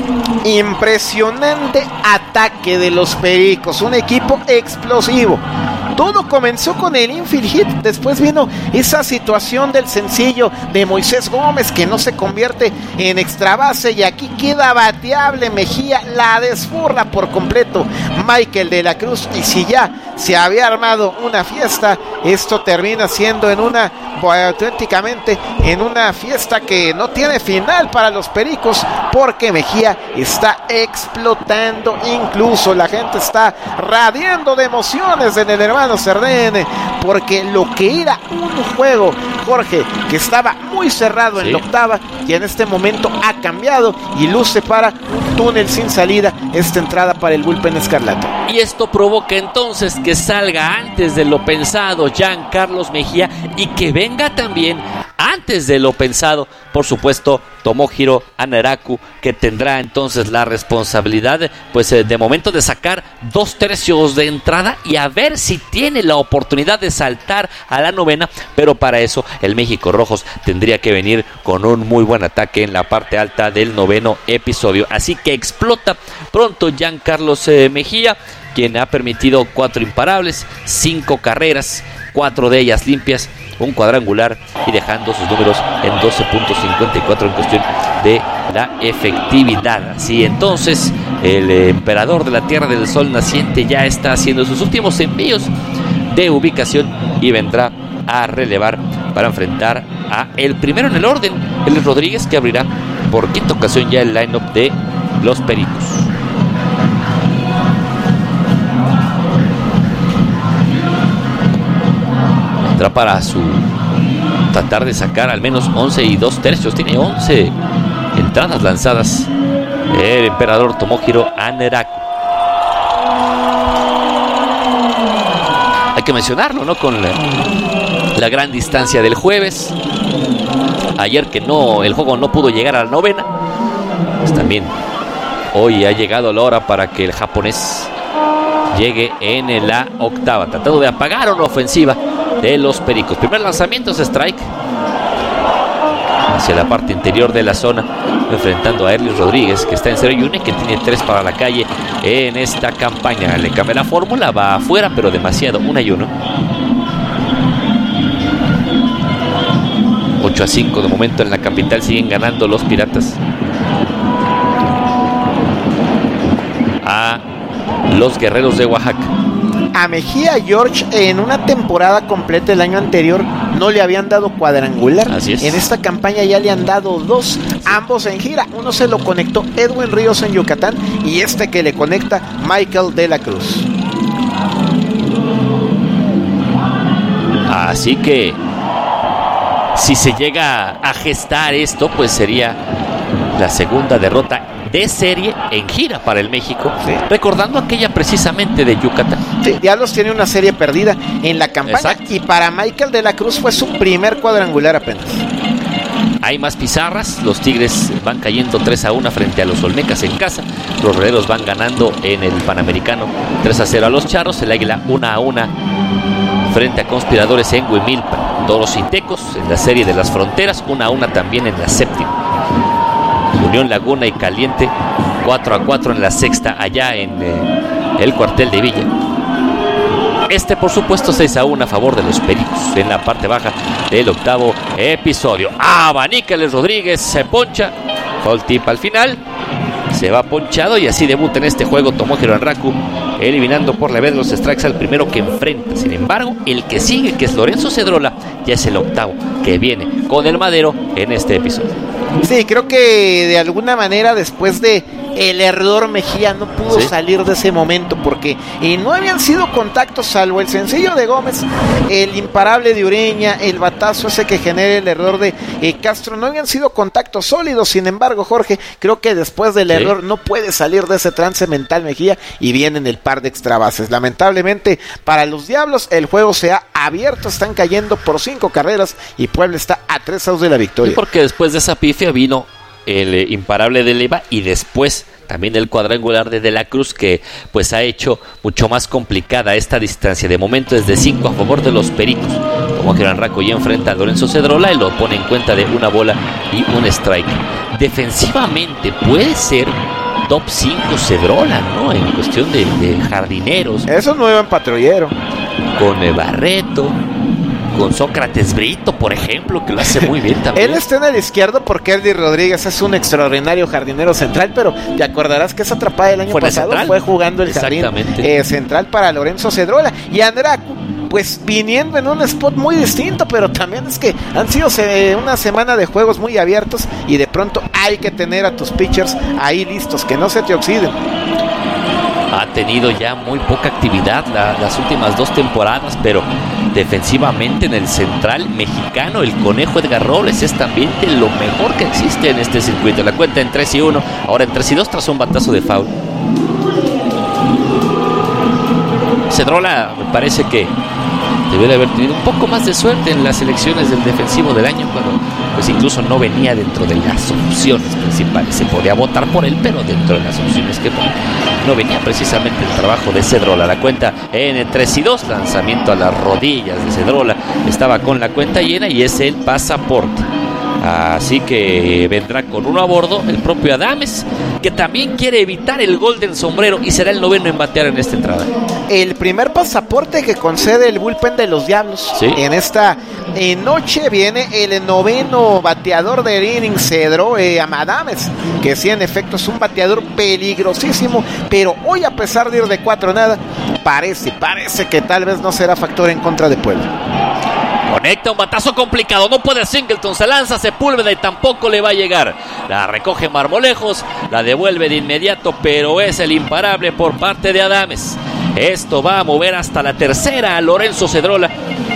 Speaker 6: Impresionante ataque de los Pericos, un equipo explosivo. Todo comenzó con el infield hit, después vino esa situación del sencillo de Moisés Gómez que no se convierte en extra base, y aquí queda bateable. Mejía la desforra por completo Michael de la Cruz, y si ya se había armado una fiesta, esto termina siendo auténticamente en una fiesta que no tiene final para los Pericos, porque Mejía está explotando, incluso la gente está radiando de emociones en el hermano Cerdén, porque lo que era un juego, Jorge, que estaba muy cerrado en la octava, y en este momento ha cambiado y luce para un túnel sin salida esta entrada para el bullpen escarlata.
Speaker 5: Y esto provoca entonces que salga antes de lo pensado Giancarlos Mejía, y que venga también antes de lo pensado, por supuesto, Tomohiro Hanaraku, que tendrá entonces la responsabilidad, pues de momento, de sacar 2/3 de entrada y a ver si tiene la oportunidad de saltar a la novena, pero para eso el México Rojos tendría que venir con un muy buen ataque en la parte alta del noveno episodio. Así que explota pronto Giancarlos Mejía, quien ha permitido 4 imparables, 5 carreras, 4 de ellas limpias, un cuadrangular, y dejando sus números en 12.54 en cuestión de la efectividad. Así entonces el emperador de la Tierra del Sol Naciente ya está haciendo sus últimos envíos de ubicación y vendrá a relevar para enfrentar a el primero en el orden, Elias Rodríguez, que abrirá por quinta ocasión ya el line-up de los Pericos. Entra para tratar de sacar al menos 11 2/3. Tiene 11 entradas lanzadas el emperador Tomohiro Hanaraku. Hay que mencionarlo, ¿no?, con la gran distancia del jueves. Ayer que el juego no pudo llegar a la novena, pues también hoy ha llegado la hora para que el japonés llegue en la octava, tratando de apagar una ofensiva de los Pericos. Primer lanzamiento es strike hacia la parte interior de la zona, enfrentando a Elias Rodríguez, que está en 0-1 y que tiene 3 para la calle en esta campaña. Le cambia la fórmula, va afuera, pero demasiado, 1-1. 8-5 de momento en la capital, siguen ganando los Piratas a los Guerreros de Oaxaca.
Speaker 6: A Mejía, George, en una temporada completa el año anterior no le habían dado cuadrangular.
Speaker 5: Así es.
Speaker 6: En esta campaña ya le han dado 2, ambos en gira. Uno se lo conectó Edwin Ríos en Yucatán, y este que le conecta Michael de la Cruz.
Speaker 5: Así que si se llega a gestar esto, pues sería la segunda derrota de serie en gira para el México, recordando aquella precisamente de Yucatán.
Speaker 6: Sí, Diablos tiene una serie perdida en la campaña.
Speaker 5: Exacto.
Speaker 6: Y para Michael de la Cruz fue su primer cuadrangular apenas.
Speaker 5: Hay más pizarras, los Tigres van cayendo 3-1 frente a los Olmecas en casa, los Roleros van ganando en el Panamericano 3-0 a los Charros, el Águila 1-1 frente a Conspiradores en Huimilpa, Toros y Tecos en la serie de las fronteras, 1-1 también en la séptima, Unión Laguna y Caliente 4-4 en la sexta allá en el cuartel de Villa. Por supuesto, 6-1 a favor de los Pericos en la parte baja del octavo episodio. Abanícales Rodríguez, se poncha, foul tip al final, se va ponchado y así debuta en este juego Tomohiro Anraku, eliminando por la vez los strikes al primero que enfrenta. Sin embargo, el que sigue, que es Lorenzo Cedrola, ya es el octavo que viene con el Madero en este episodio.
Speaker 6: Sí, creo que de alguna manera después de el error Mejía no pudo salir de ese momento porque no habían sido contactos salvo el sencillo de Gómez, el imparable de Ureña, el batazo ese que genera el error de Castro, no habían sido contactos sólidos. Sin embargo, Jorge, creo que después del error no puede salir de ese trance mental Mejía y viene en el par de extra bases. Lamentablemente para los Diablos el juego se ha abierto, están cayendo por 5 carreras y Puebla está a 3 outs de la victoria.
Speaker 5: Y porque después de esa pifia vino el imparable de Leiva y después también el cuadrangular de la Cruz, que pues ha hecho mucho más complicada esta distancia. De momento es de 5 a favor de los Pericos. Como Gerán Raco ya enfrenta a Lorenzo Cedrola y lo pone en cuenta de una bola y un strike. Defensivamente puede ser top 5 Cedrola, ¿no? En cuestión de jardineros.
Speaker 6: Eso no iba en patrullero.
Speaker 5: Con Barreto, con Sócrates Brito, por ejemplo, que lo hace muy bien también.
Speaker 6: Él está en el izquierdo porque Eldy Rodríguez es un extraordinario jardinero central, pero te acordarás que esa atrapada del año pasado fue jugando el jardín central para Lorenzo Cedrola. Y Andraku, pues viniendo en un spot muy distinto, pero también es que han sido una semana de juegos muy abiertos y de pronto hay que tener a tus pitchers ahí listos, que no se te oxiden.
Speaker 5: Ha tenido ya muy poca actividad las últimas 2 temporadas, pero defensivamente en el central mexicano, el Conejo Edgar Robles es también de lo mejor que existe en este circuito. La cuenta en 3-1, ahora en 3-2 tras un batazo de foul. Cedrola me parece que debió de haber tenido un poco más de suerte en las elecciones del defensivo del año, cuando pues incluso no venía dentro de las opciones principales. Se podía votar por él, pero dentro de las opciones que no venía precisamente el trabajo de Cedrola. La cuenta en 3-2, lanzamiento a las rodillas de Cedrola, estaba con la cuenta llena y es el pasaporte. Así que vendrá con uno a bordo el propio Adames, que también quiere evitar el gol del sombrero y será el noveno en batear en esta entrada.
Speaker 6: El primer pasaporte que concede el bullpen de los Diablos.
Speaker 5: ¿Sí?
Speaker 6: En esta noche viene el noveno bateador del inning, Adames, que sí, en efecto es un bateador peligrosísimo, pero hoy, a pesar de ir de 4-0, parece que tal vez no será factor en contra de Puebla.
Speaker 5: Conecta un batazo complicado, no puede Singleton, se lanza Sepúlveda y tampoco le va a llegar. La recoge Marmolejos, la devuelve de inmediato, pero es el imparable por parte de Adames. Esto va a mover hasta la tercera a Lorenzo Cedrola.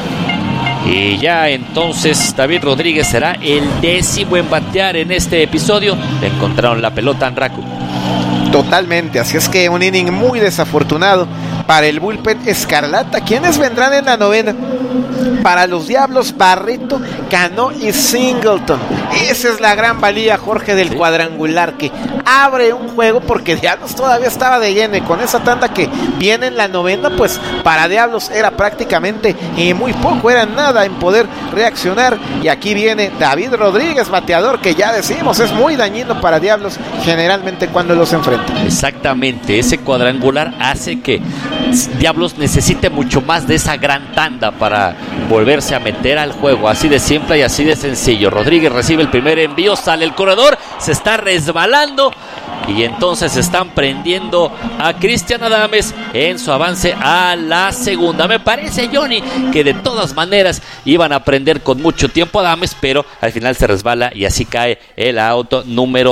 Speaker 5: Y ya entonces David Rodríguez será el 10º en batear en este episodio. Le encontraron la pelota a Anraku.
Speaker 6: Totalmente, así es que un inning muy desafortunado para el bullpen Escarlata. ¿Quiénes vendrán en la novena? Para los Diablos, Barreto, Cano y Singleton. Esa es la gran valía, Jorge, del cuadrangular, que abre un juego, porque Diablos todavía estaba de lleno, y con esa tanda que viene en la novena, pues para Diablos era prácticamente muy poco, era nada en poder reaccionar. Y aquí viene David Rodríguez, bateador, que ya decimos es muy dañino para Diablos generalmente cuando los enfrenta.
Speaker 5: Exactamente, ese cuadrangular hace que Diablos necesite mucho más de esa gran tanda para volverse a meter al juego, así de simple y así de sencillo. Rodríguez recibe el primer envío, sale el corredor, se está resbalando y entonces están prendiendo a Cristian Adames en su avance a la segunda. Me parece, Johnny, que de todas maneras iban a prender con mucho tiempo a Adames, pero al final se resbala y así cae el auto número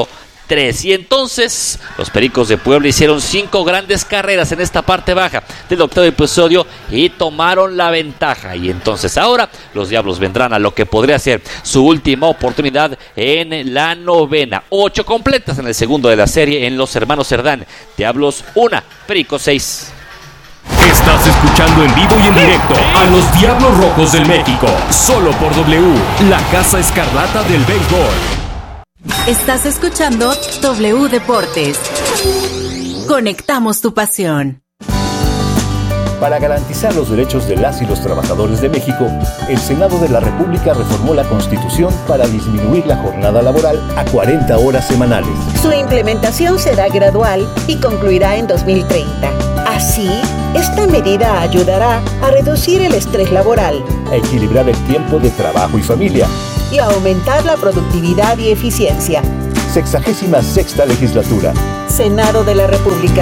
Speaker 5: 3. Y entonces los Pericos de Puebla hicieron 5 grandes carreras en esta parte baja del octavo episodio y tomaron la ventaja. Y entonces ahora los Diablos vendrán a lo que podría ser su última oportunidad en la novena. 8 completas en el segundo de la serie en los hermanos Cerdán. Diablos 1, Pericos 6.
Speaker 4: Estás escuchando en vivo y en directo a los Diablos Rojos del México, solo por W, la Casa Escarlata del Béisbol.
Speaker 3: Estás escuchando W Deportes. Conectamos tu pasión.
Speaker 11: Para garantizar los derechos de las y los trabajadores de México, el Senado de la República reformó la Constitución para disminuir la jornada laboral a 40 horas semanales.
Speaker 12: Su implementación será gradual y concluirá en 2030. Así, esta medida ayudará a reducir el estrés laboral,
Speaker 11: a equilibrar el tiempo de trabajo y familia
Speaker 12: y a aumentar la productividad y eficiencia.
Speaker 11: 66ª Legislatura.
Speaker 12: Senado de la República.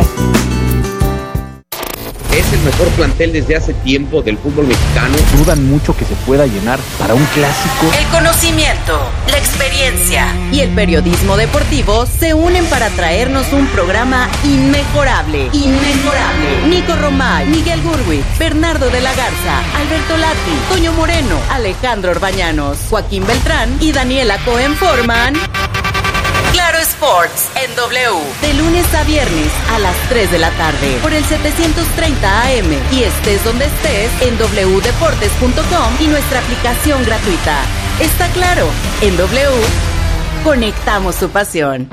Speaker 8: Es el mejor plantel desde hace tiempo del fútbol mexicano.
Speaker 9: Dudan mucho que se pueda llenar para un clásico.
Speaker 3: El conocimiento, la experiencia y el periodismo deportivo se unen para traernos un programa inmejorable. Inmejorable. Nico Romay, Miguel Gurwitz, Bernardo de la Garza, Alberto Lati, Toño Moreno, Alejandro Orbañanos, Joaquín Beltrán y Daniela Cohen forman Claro Sports en W, de lunes a viernes a las 3 de la tarde por el 730 AM y estés donde estés en wdeportes.com y nuestra aplicación gratuita. Está claro, en W conectamos tu pasión.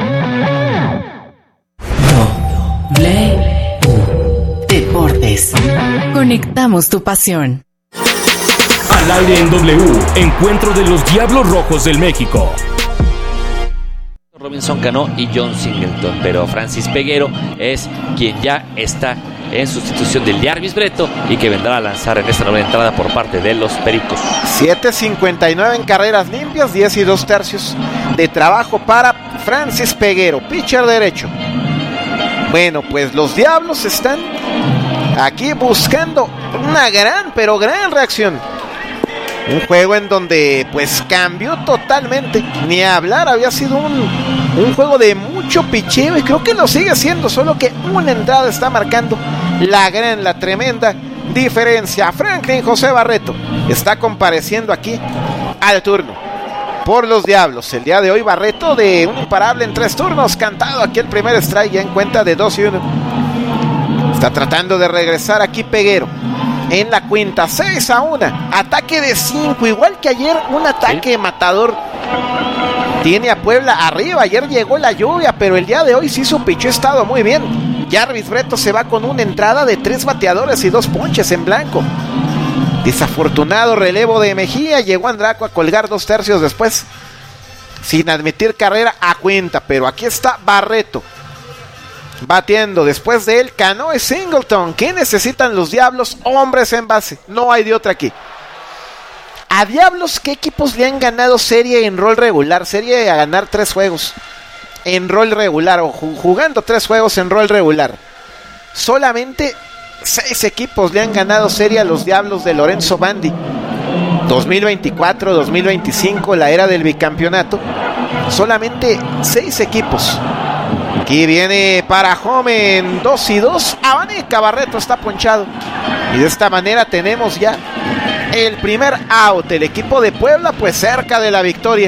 Speaker 3: W Deportes. Conectamos tu pasión.
Speaker 4: Al aire en W, encuentro de los Diablos Rojos del México.
Speaker 5: Robinson Cano y John Singleton, pero Francis Peguero es quien ya está en sustitución del Jarvis Breto y que vendrá a lanzar en esta nueva entrada por parte de los Pericos.
Speaker 6: 7.59 en carreras limpias, 10 y 2 tercios de trabajo para Francis Peguero, pitcher derecho. Bueno, pues los Diablos están aquí buscando una gran, pero gran reacción. Un juego en donde pues cambió totalmente, ni hablar, había sido un juego de mucho picheo y creo que lo sigue siendo, solo que una entrada está marcando la tremenda diferencia. Franklin José Barreto está compareciendo aquí al turno por los Diablos. El día de hoy Barreto de un imparable en 3 turnos, cantado aquí el primer strike ya en cuenta de 2-1. Está tratando de regresar aquí Peguero. En la cuenta, 6-1, ataque de 5, igual que ayer, un ataque matador. Tiene a Puebla arriba, ayer llegó la lluvia, pero el día de hoy sí su picheo ha estado muy bien. Jarvis Breto se va con una entrada de 3 bateadores y 2 ponches en blanco. Desafortunado relevo de Mejía, llegó Andraco a colgar 2 tercios después, sin admitir carrera a cuenta, pero aquí está Barreto. Batiendo, después de él, Cano y Singleton. ¿Qué necesitan los Diablos? Hombres en base, no hay de otra aquí. A Diablos, ¿qué equipos le han ganado serie en rol regular? Serie a ganar 3 juegos en rol regular o jugando 3 juegos en rol regular. Solamente 6 equipos le han ganado serie a los Diablos de Lorenzo Bandi. 2024, 2025, la era del bicampeonato. Solamente 6 equipos. Aquí viene para home en 2-2. Abanica, Barreto está ponchado. Y de esta manera tenemos ya el primer out. El equipo de Puebla pues cerca de la victoria.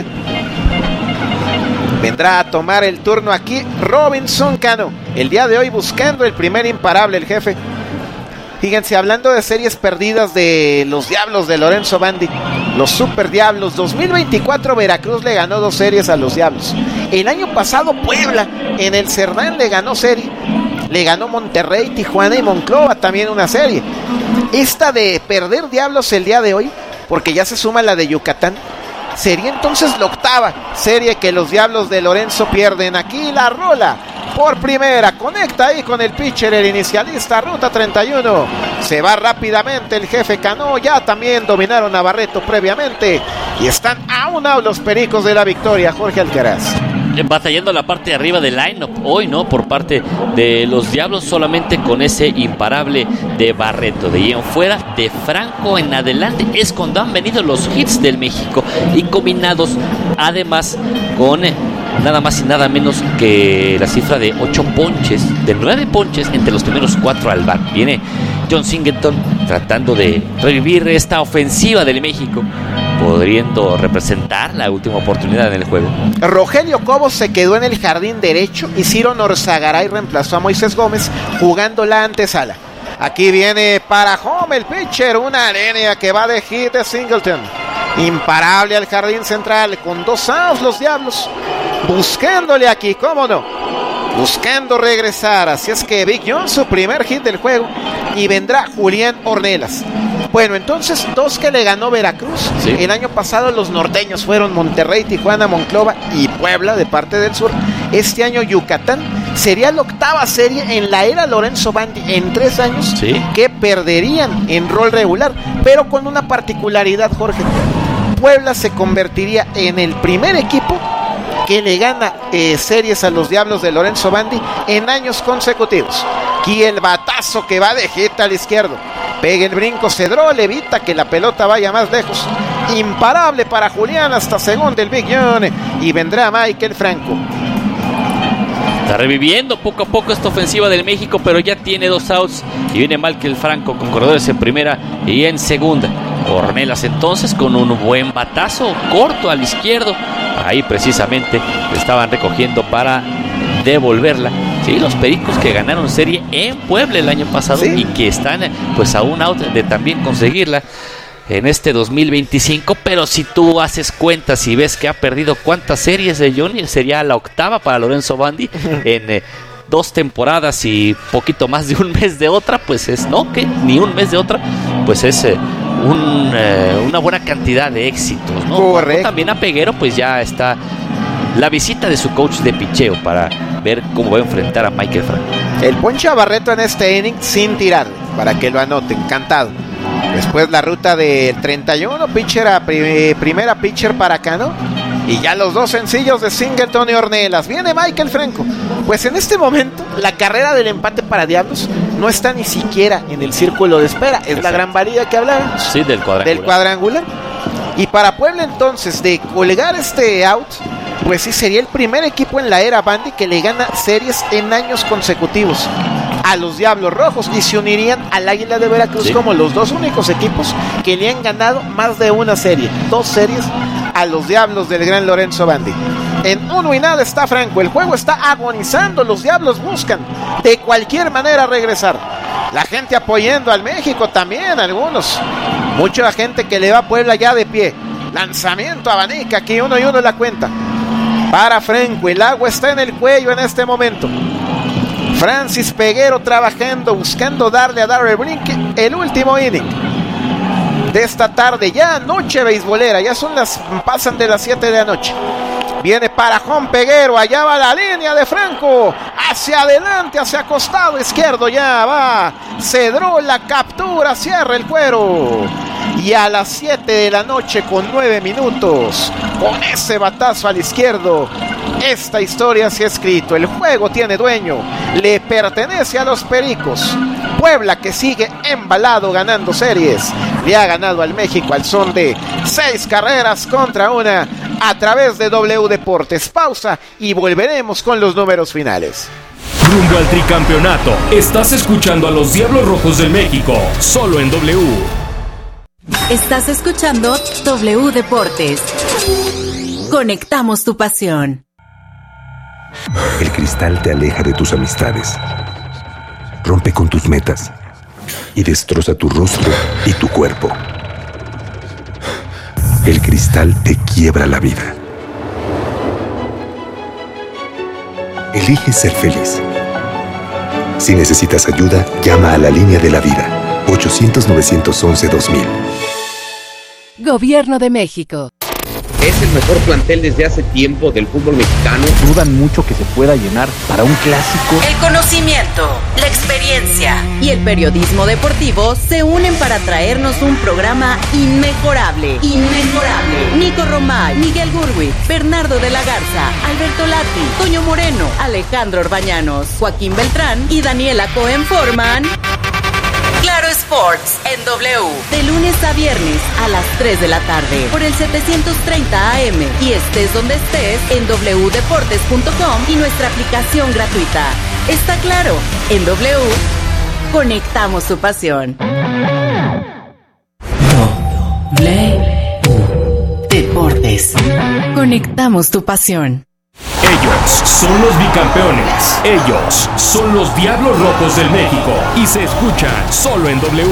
Speaker 6: Vendrá a tomar el turno aquí Robinson Cano. El día de hoy buscando el primer imparable el jefe. Fíjense, hablando de series perdidas de los Diablos de Lorenzo Bandi, los Super Diablos, 2024 Veracruz le ganó 2 series a los Diablos. El año pasado Puebla en el Cerdán le ganó serie. Le ganó Monterrey, Tijuana y Monclova también una serie. Esta de perder Diablos el día de hoy, porque ya se suma la de Yucatán, sería entonces la 8ª serie que los Diablos de Lorenzo pierden. Aquí la rola por primera, conecta ahí con el pitcher, el inicialista, ruta 31, se va rápidamente el jefe Cano, ya también dominaron a Barreto previamente y están a un out los Pericos de la victoria. Jorge Alcaraz.
Speaker 5: Batallando la parte de arriba del line-up hoy, ¿no? Por parte de los Diablos, solamente con ese imparable de Barreto. De ahí en fuera, de Franco en adelante, es cuando han venido los hits del México y combinados además con nada más y nada menos que la cifra de 8 ponches, de 9 ponches entre los primeros 4 al bat. Viene John Singleton tratando de revivir esta ofensiva del México, pudiendo representar la última oportunidad en el juego.
Speaker 6: Rogelio Cobos se quedó en el jardín derecho y Ciro Norzagaray reemplazó a Moisés Gómez jugando la antesala. Aquí viene para home el pitcher, una línea que va de hit de Singleton. Imparable al jardín central, con 2 outs los Diablos, buscándole aquí, cómo no, buscando regresar. Así es que Big John, su primer hit del juego, y vendrá Julián Ornelas. Bueno, entonces 2 que le ganó Veracruz. Sí. El año pasado los norteños fueron Monterrey, Tijuana, Monclova y Puebla de parte del sur. Este año Yucatán. Sería la 8ª serie en la era Lorenzo Bandi en 3 años, ¿sí?, que perderían en rol regular, pero con una particularidad, Jorge. Puebla se convertiría en el primer equipo que le gana series a los Diablos de Lorenzo Bandi en años consecutivos. Aquí el batazo que va de hit al izquierdo. Pega el brinco Cedrol, evita que la pelota vaya más lejos. Imparable para Julián hasta segunda el Big John. Y vendrá Michael Franco.
Speaker 5: Está reviviendo poco a poco esta ofensiva del México, pero ya tiene 2 outs y viene Michael Franco con corredores en primera y en segunda. Ornelas entonces con un buen batazo corto al izquierdo. Ahí precisamente estaban recogiendo para devolverla. Sí, los Pericos que ganaron serie en Puebla el año pasado, ¿sí?, y que están pues a un out de también conseguirla en este 2025, pero si tú haces cuentas y ves que ha perdido cuántas series de Johnny, sería la 8ª para Lorenzo Bandi en 2 temporadas y poquito más de un mes de otra, pues es, no, que ni un mes de otra, pues es una buena cantidad de éxitos, ¿no? Correcto. También a Peguero, pues ya está la visita de su coach de picheo para ver cómo va a enfrentar a Michael Franco.
Speaker 6: El Poncho Barreto en este inning sin tirar, para que lo anoten, cantado. Después la ruta del 31, pitcher a primera, pitcher para Cano. Y ya los 2 sencillos de Singleton y Ornelas. Viene Michael Franco. Pues en este momento la carrera del empate para Diablos no está ni siquiera en el círculo de espera. Es la gran valía que hablábamos.
Speaker 5: Sí, del
Speaker 6: cuadrangular. Y para Puebla entonces de colgar este out, pues sí sería el primer equipo en la era Bandi que le gana series en años consecutivos a los Diablos Rojos, y se unirían al Águila de Veracruz, ¿sí?, como los 2 únicos equipos que le han ganado más de una serie, 2 series a los Diablos del gran Lorenzo Bandi. En 1-0 está Franco, el juego está agonizando, los Diablos buscan de cualquier manera regresar. La gente apoyando al México también, algunos, mucha gente que le va a Puebla ya de pie. Lanzamiento abanica, aquí 1-1 la cuenta para Franco, el agua está en el cuello en este momento. Francis Peguero trabajando, buscando darle a Darrell Brinke el último inning de esta tarde, ya noche beisbolera, ya pasan de las 7 de la noche. Viene para home Peguero, allá va la línea de Franco, hacia adelante, hacia costado izquierdo, ya va Cedrol, la captura, cierra el cuero. Y a las 7 de la noche con 9 minutos, con ese batazo al izquierdo, esta historia se ha escrito. El juego tiene dueño, le pertenece a los Pericos. Puebla, que sigue embalado ganando series, le ha ganado al México al son de 6 carreras contra 1 a través de W Deportes. Pausa y volveremos con los números finales.
Speaker 4: Rumbo al tricampeonato, estás escuchando a los Diablos Rojos del México, solo en W.
Speaker 3: Estás escuchando W Deportes. Conectamos tu pasión.
Speaker 13: El cristal te aleja de tus amistades, rompe con tus metas y destroza tu rostro y tu cuerpo. El cristal te quiebra la vida. Elige ser feliz. Si necesitas ayuda, llama a la línea de la vida, 800-911-2000.
Speaker 14: Gobierno de México.
Speaker 8: Es el mejor plantel desde hace tiempo del fútbol mexicano.
Speaker 9: Dudan mucho que se pueda llenar para un clásico.
Speaker 3: El conocimiento, la experiencia y el periodismo deportivo se unen para traernos un programa inmejorable. Nico Romay, Miguel Gurwitz, Bernardo de la Garza, Alberto Lati, Toño Moreno, Alejandro Orbañanos, Joaquín Beltrán y Daniela Cohen forman Claro Sports en W. De lunes a viernes a las 3 de la tarde por el 730 AM y estés donde estés en wdeportes.com y nuestra aplicación gratuita. Está claro, en W conectamos tu pasión. Deportes. Conectamos tu pasión.
Speaker 4: Ellos son los bicampeones. Ellos son los Diablos Rojos del México. Y se escuchan solo en W.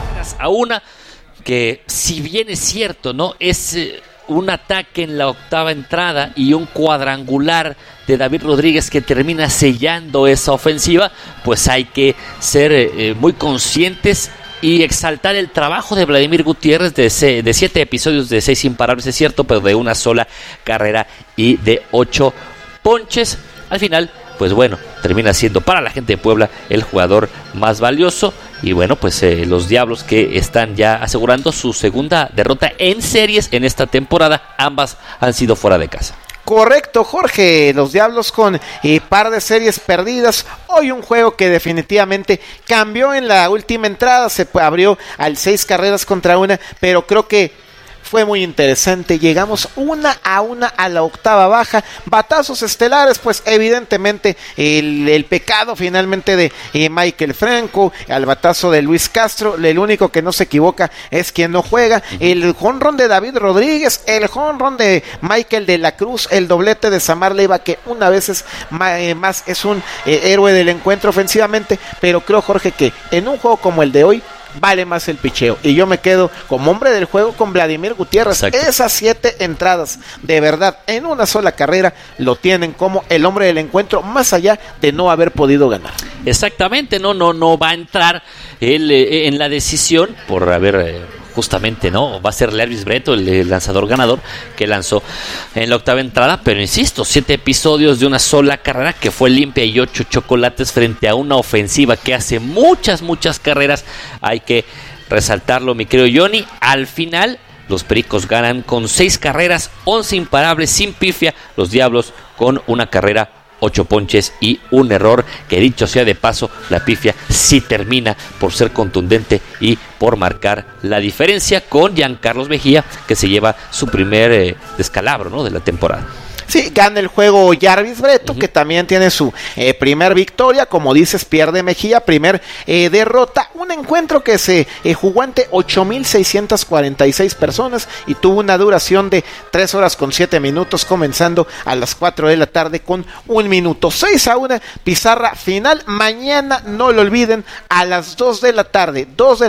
Speaker 5: A una que, si bien es cierto, ¿no? Es un ataque en la octava entrada y un cuadrangular de David Rodríguez que termina sellando esa ofensiva, pues hay que ser muy conscientes y exaltar el trabajo de Vladimir Gutiérrez de 7 episodios de 6 imparables, es cierto, pero de una sola carrera y de 8 ponches. Al final, pues bueno, termina siendo para la gente de Puebla el jugador más valioso. Y bueno, pues los Diablos que están ya asegurando su segunda derrota en series en esta temporada. Ambas han sido fuera de casa.
Speaker 6: Correcto, Jorge, los Diablos con par de series perdidas. Hoy un juego que definitivamente cambió en la última entrada, se abrió al 6 carreras contra 1, pero creo que fue muy interesante. Llegamos 1-1 a la octava baja, batazos estelares, pues evidentemente el pecado finalmente de Michael Franco, al batazo de Luis Castro, el único que no se equivoca es quien no juega, el jonrón de David Rodríguez, el jonrón de Michael de la Cruz, el doblete de Samar Leiva, que una vez más es un héroe del encuentro ofensivamente, pero creo, Jorge, que en un juego como el de hoy vale más el picheo, y yo me quedo como hombre del juego con Vladimir Gutiérrez. Exacto. Esas 7 entradas, de verdad, en una sola carrera, lo tienen como el hombre del encuentro, más allá de no haber podido ganar.
Speaker 5: Exactamente, no va a entrar él en la decisión por haber justamente, ¿no? Va a ser Lervis Breto, el lanzador ganador, que lanzó en la octava entrada, pero insisto, 7 episodios de una sola carrera que fue limpia y 8 chocolates frente a una ofensiva que hace muchas carreras. Hay que resaltarlo, mi querido Johnny. Al final, los Pericos ganan con 6 carreras, 11 imparables, sin pifia. Los Diablos con una carrera, 8 ponches y un error, que dicho sea de paso, la pifia sí termina por ser contundente y por marcar la diferencia con Giancarlos Mejía, que se lleva su primer descalabro, ¿no?, de la temporada.
Speaker 6: Sí, gana el juego Yarvis Breto, que también tiene su primer victoria, como dices, pierde Mejía, primer derrota, un encuentro que se jugó ante 8,646 personas y tuvo una duración de 3 horas con 7 minutos, comenzando a las 4 de la tarde con 1 minuto, 6-1, pizarra final. Mañana, no lo olviden, a las 2 de la tarde,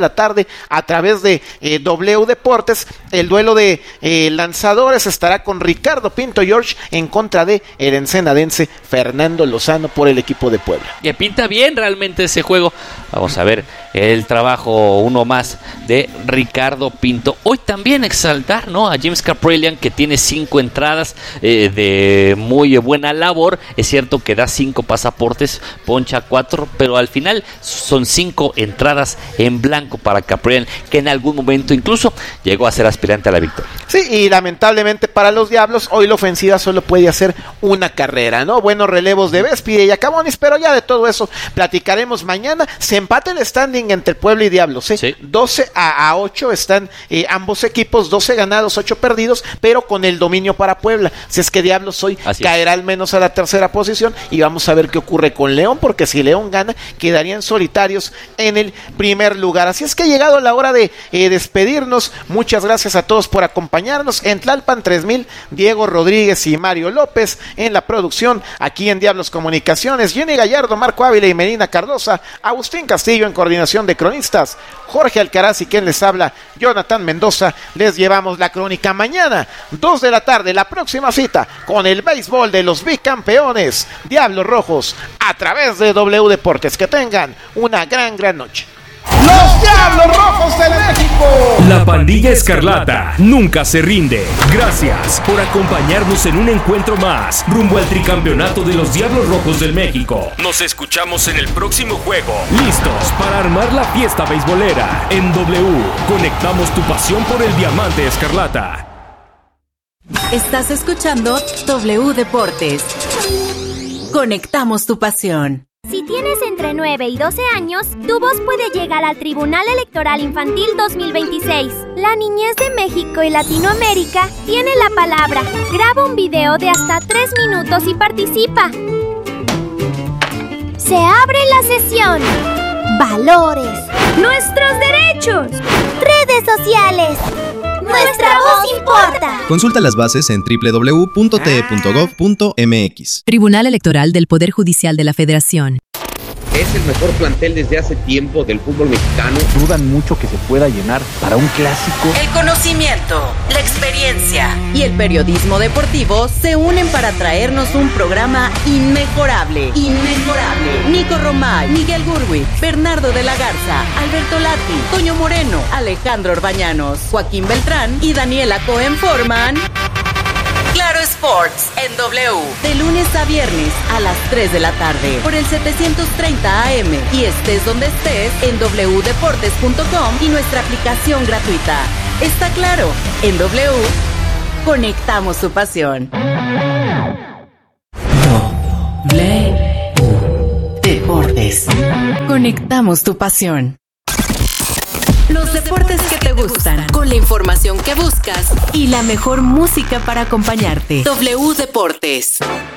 Speaker 6: a través de W Deportes, el duelo de lanzadores estará con Ricardo Pinto George en contra de el ensenadense Fernando Lozano por el equipo de Puebla.
Speaker 5: Que pinta bien realmente ese juego. Vamos a ver el trabajo, uno más, de Ricardo Pinto. Hoy también exaltar, ¿no?, a James Kaprielian, que tiene 5 entradas de muy buena labor. Es cierto que da 5 pasaportes, poncha 4, pero al final son 5 entradas en blanco para Kaprielian, que en algún momento incluso llegó a ser aspirante a la victoria.
Speaker 6: Sí, y lamentablemente para los Diablos, hoy la ofensiva solo puede hacer una carrera, ¿no? Buenos relevos de Vespi y Acabonis, pero ya de todo eso platicaremos mañana. Se empata el standing entre Puebla y Diablos, ¿eh? Sí. 12-8 están ambos equipos, 12 ganados, 8 perdidos, pero con el dominio para Puebla. Si es que Diablos hoy caerá al menos a la tercera posición, y vamos a ver qué ocurre con León, porque si León gana, quedarían solitarios en el primer lugar. Así es que ha llegado la hora de despedirnos. Muchas gracias a todos por acompañarnos. En Tlalpan 3000, Diego Rodríguez y Mario López en la producción, aquí en Diablos Comunicaciones, Jenny Gallardo, Marco Ávila y Melina Cardosa, Agustín Castillo en coordinación de cronistas, Jorge Alcaraz y quien les habla, Jonathan Mendoza. Les llevamos la crónica mañana, 2 de la tarde, la próxima cita con el béisbol de los bicampeones, Diablos Rojos, a través de W Deportes. Que tengan una gran noche.
Speaker 14: ¡Los Diablos Rojos de México!
Speaker 4: La pandilla escarlata nunca se rinde. Gracias por acompañarnos en un encuentro más rumbo al tricampeonato de los Diablos Rojos del México. Nos escuchamos en el próximo juego, listos para armar la fiesta beisbolera. En W, conectamos tu pasión por el diamante escarlata.
Speaker 3: Estás escuchando W Deportes. Conectamos tu pasión.
Speaker 15: Si tienes entre 9 y 12 años, tu voz puede llegar al Tribunal Electoral Infantil 2026. La niñez de México y Latinoamérica tiene la palabra. Graba un video de hasta 3 minutos y participa. Se abre la sesión. Valores. Nuestros derechos. Redes sociales. Nuestra voz importa.
Speaker 16: Consulta las bases en www.te.gov.mx.
Speaker 17: Tribunal Electoral del Poder Judicial de la Federación.
Speaker 8: Es el mejor plantel desde hace tiempo del fútbol mexicano.
Speaker 9: Dudan mucho que se pueda llenar para un clásico.
Speaker 3: El conocimiento, la experiencia y el periodismo deportivo se unen para traernos un programa inmejorable. Inmejorable. Nico Romay, Miguel Gurwitz, Bernardo de la Garza, Alberto Lati, Toño Moreno, Alejandro Orbañanos, Joaquín Beltrán y Daniela Cohen forman Claro Sports en W, de lunes a viernes a las 3 de la tarde por el 730 AM y estés donde estés en wdeportes.com y nuestra aplicación gratuita. Está claro, en W conectamos su pasión. W Deportes. Conectamos tu pasión. Los deportes que te gustan, con la información que buscas y la mejor música para acompañarte. W Deportes.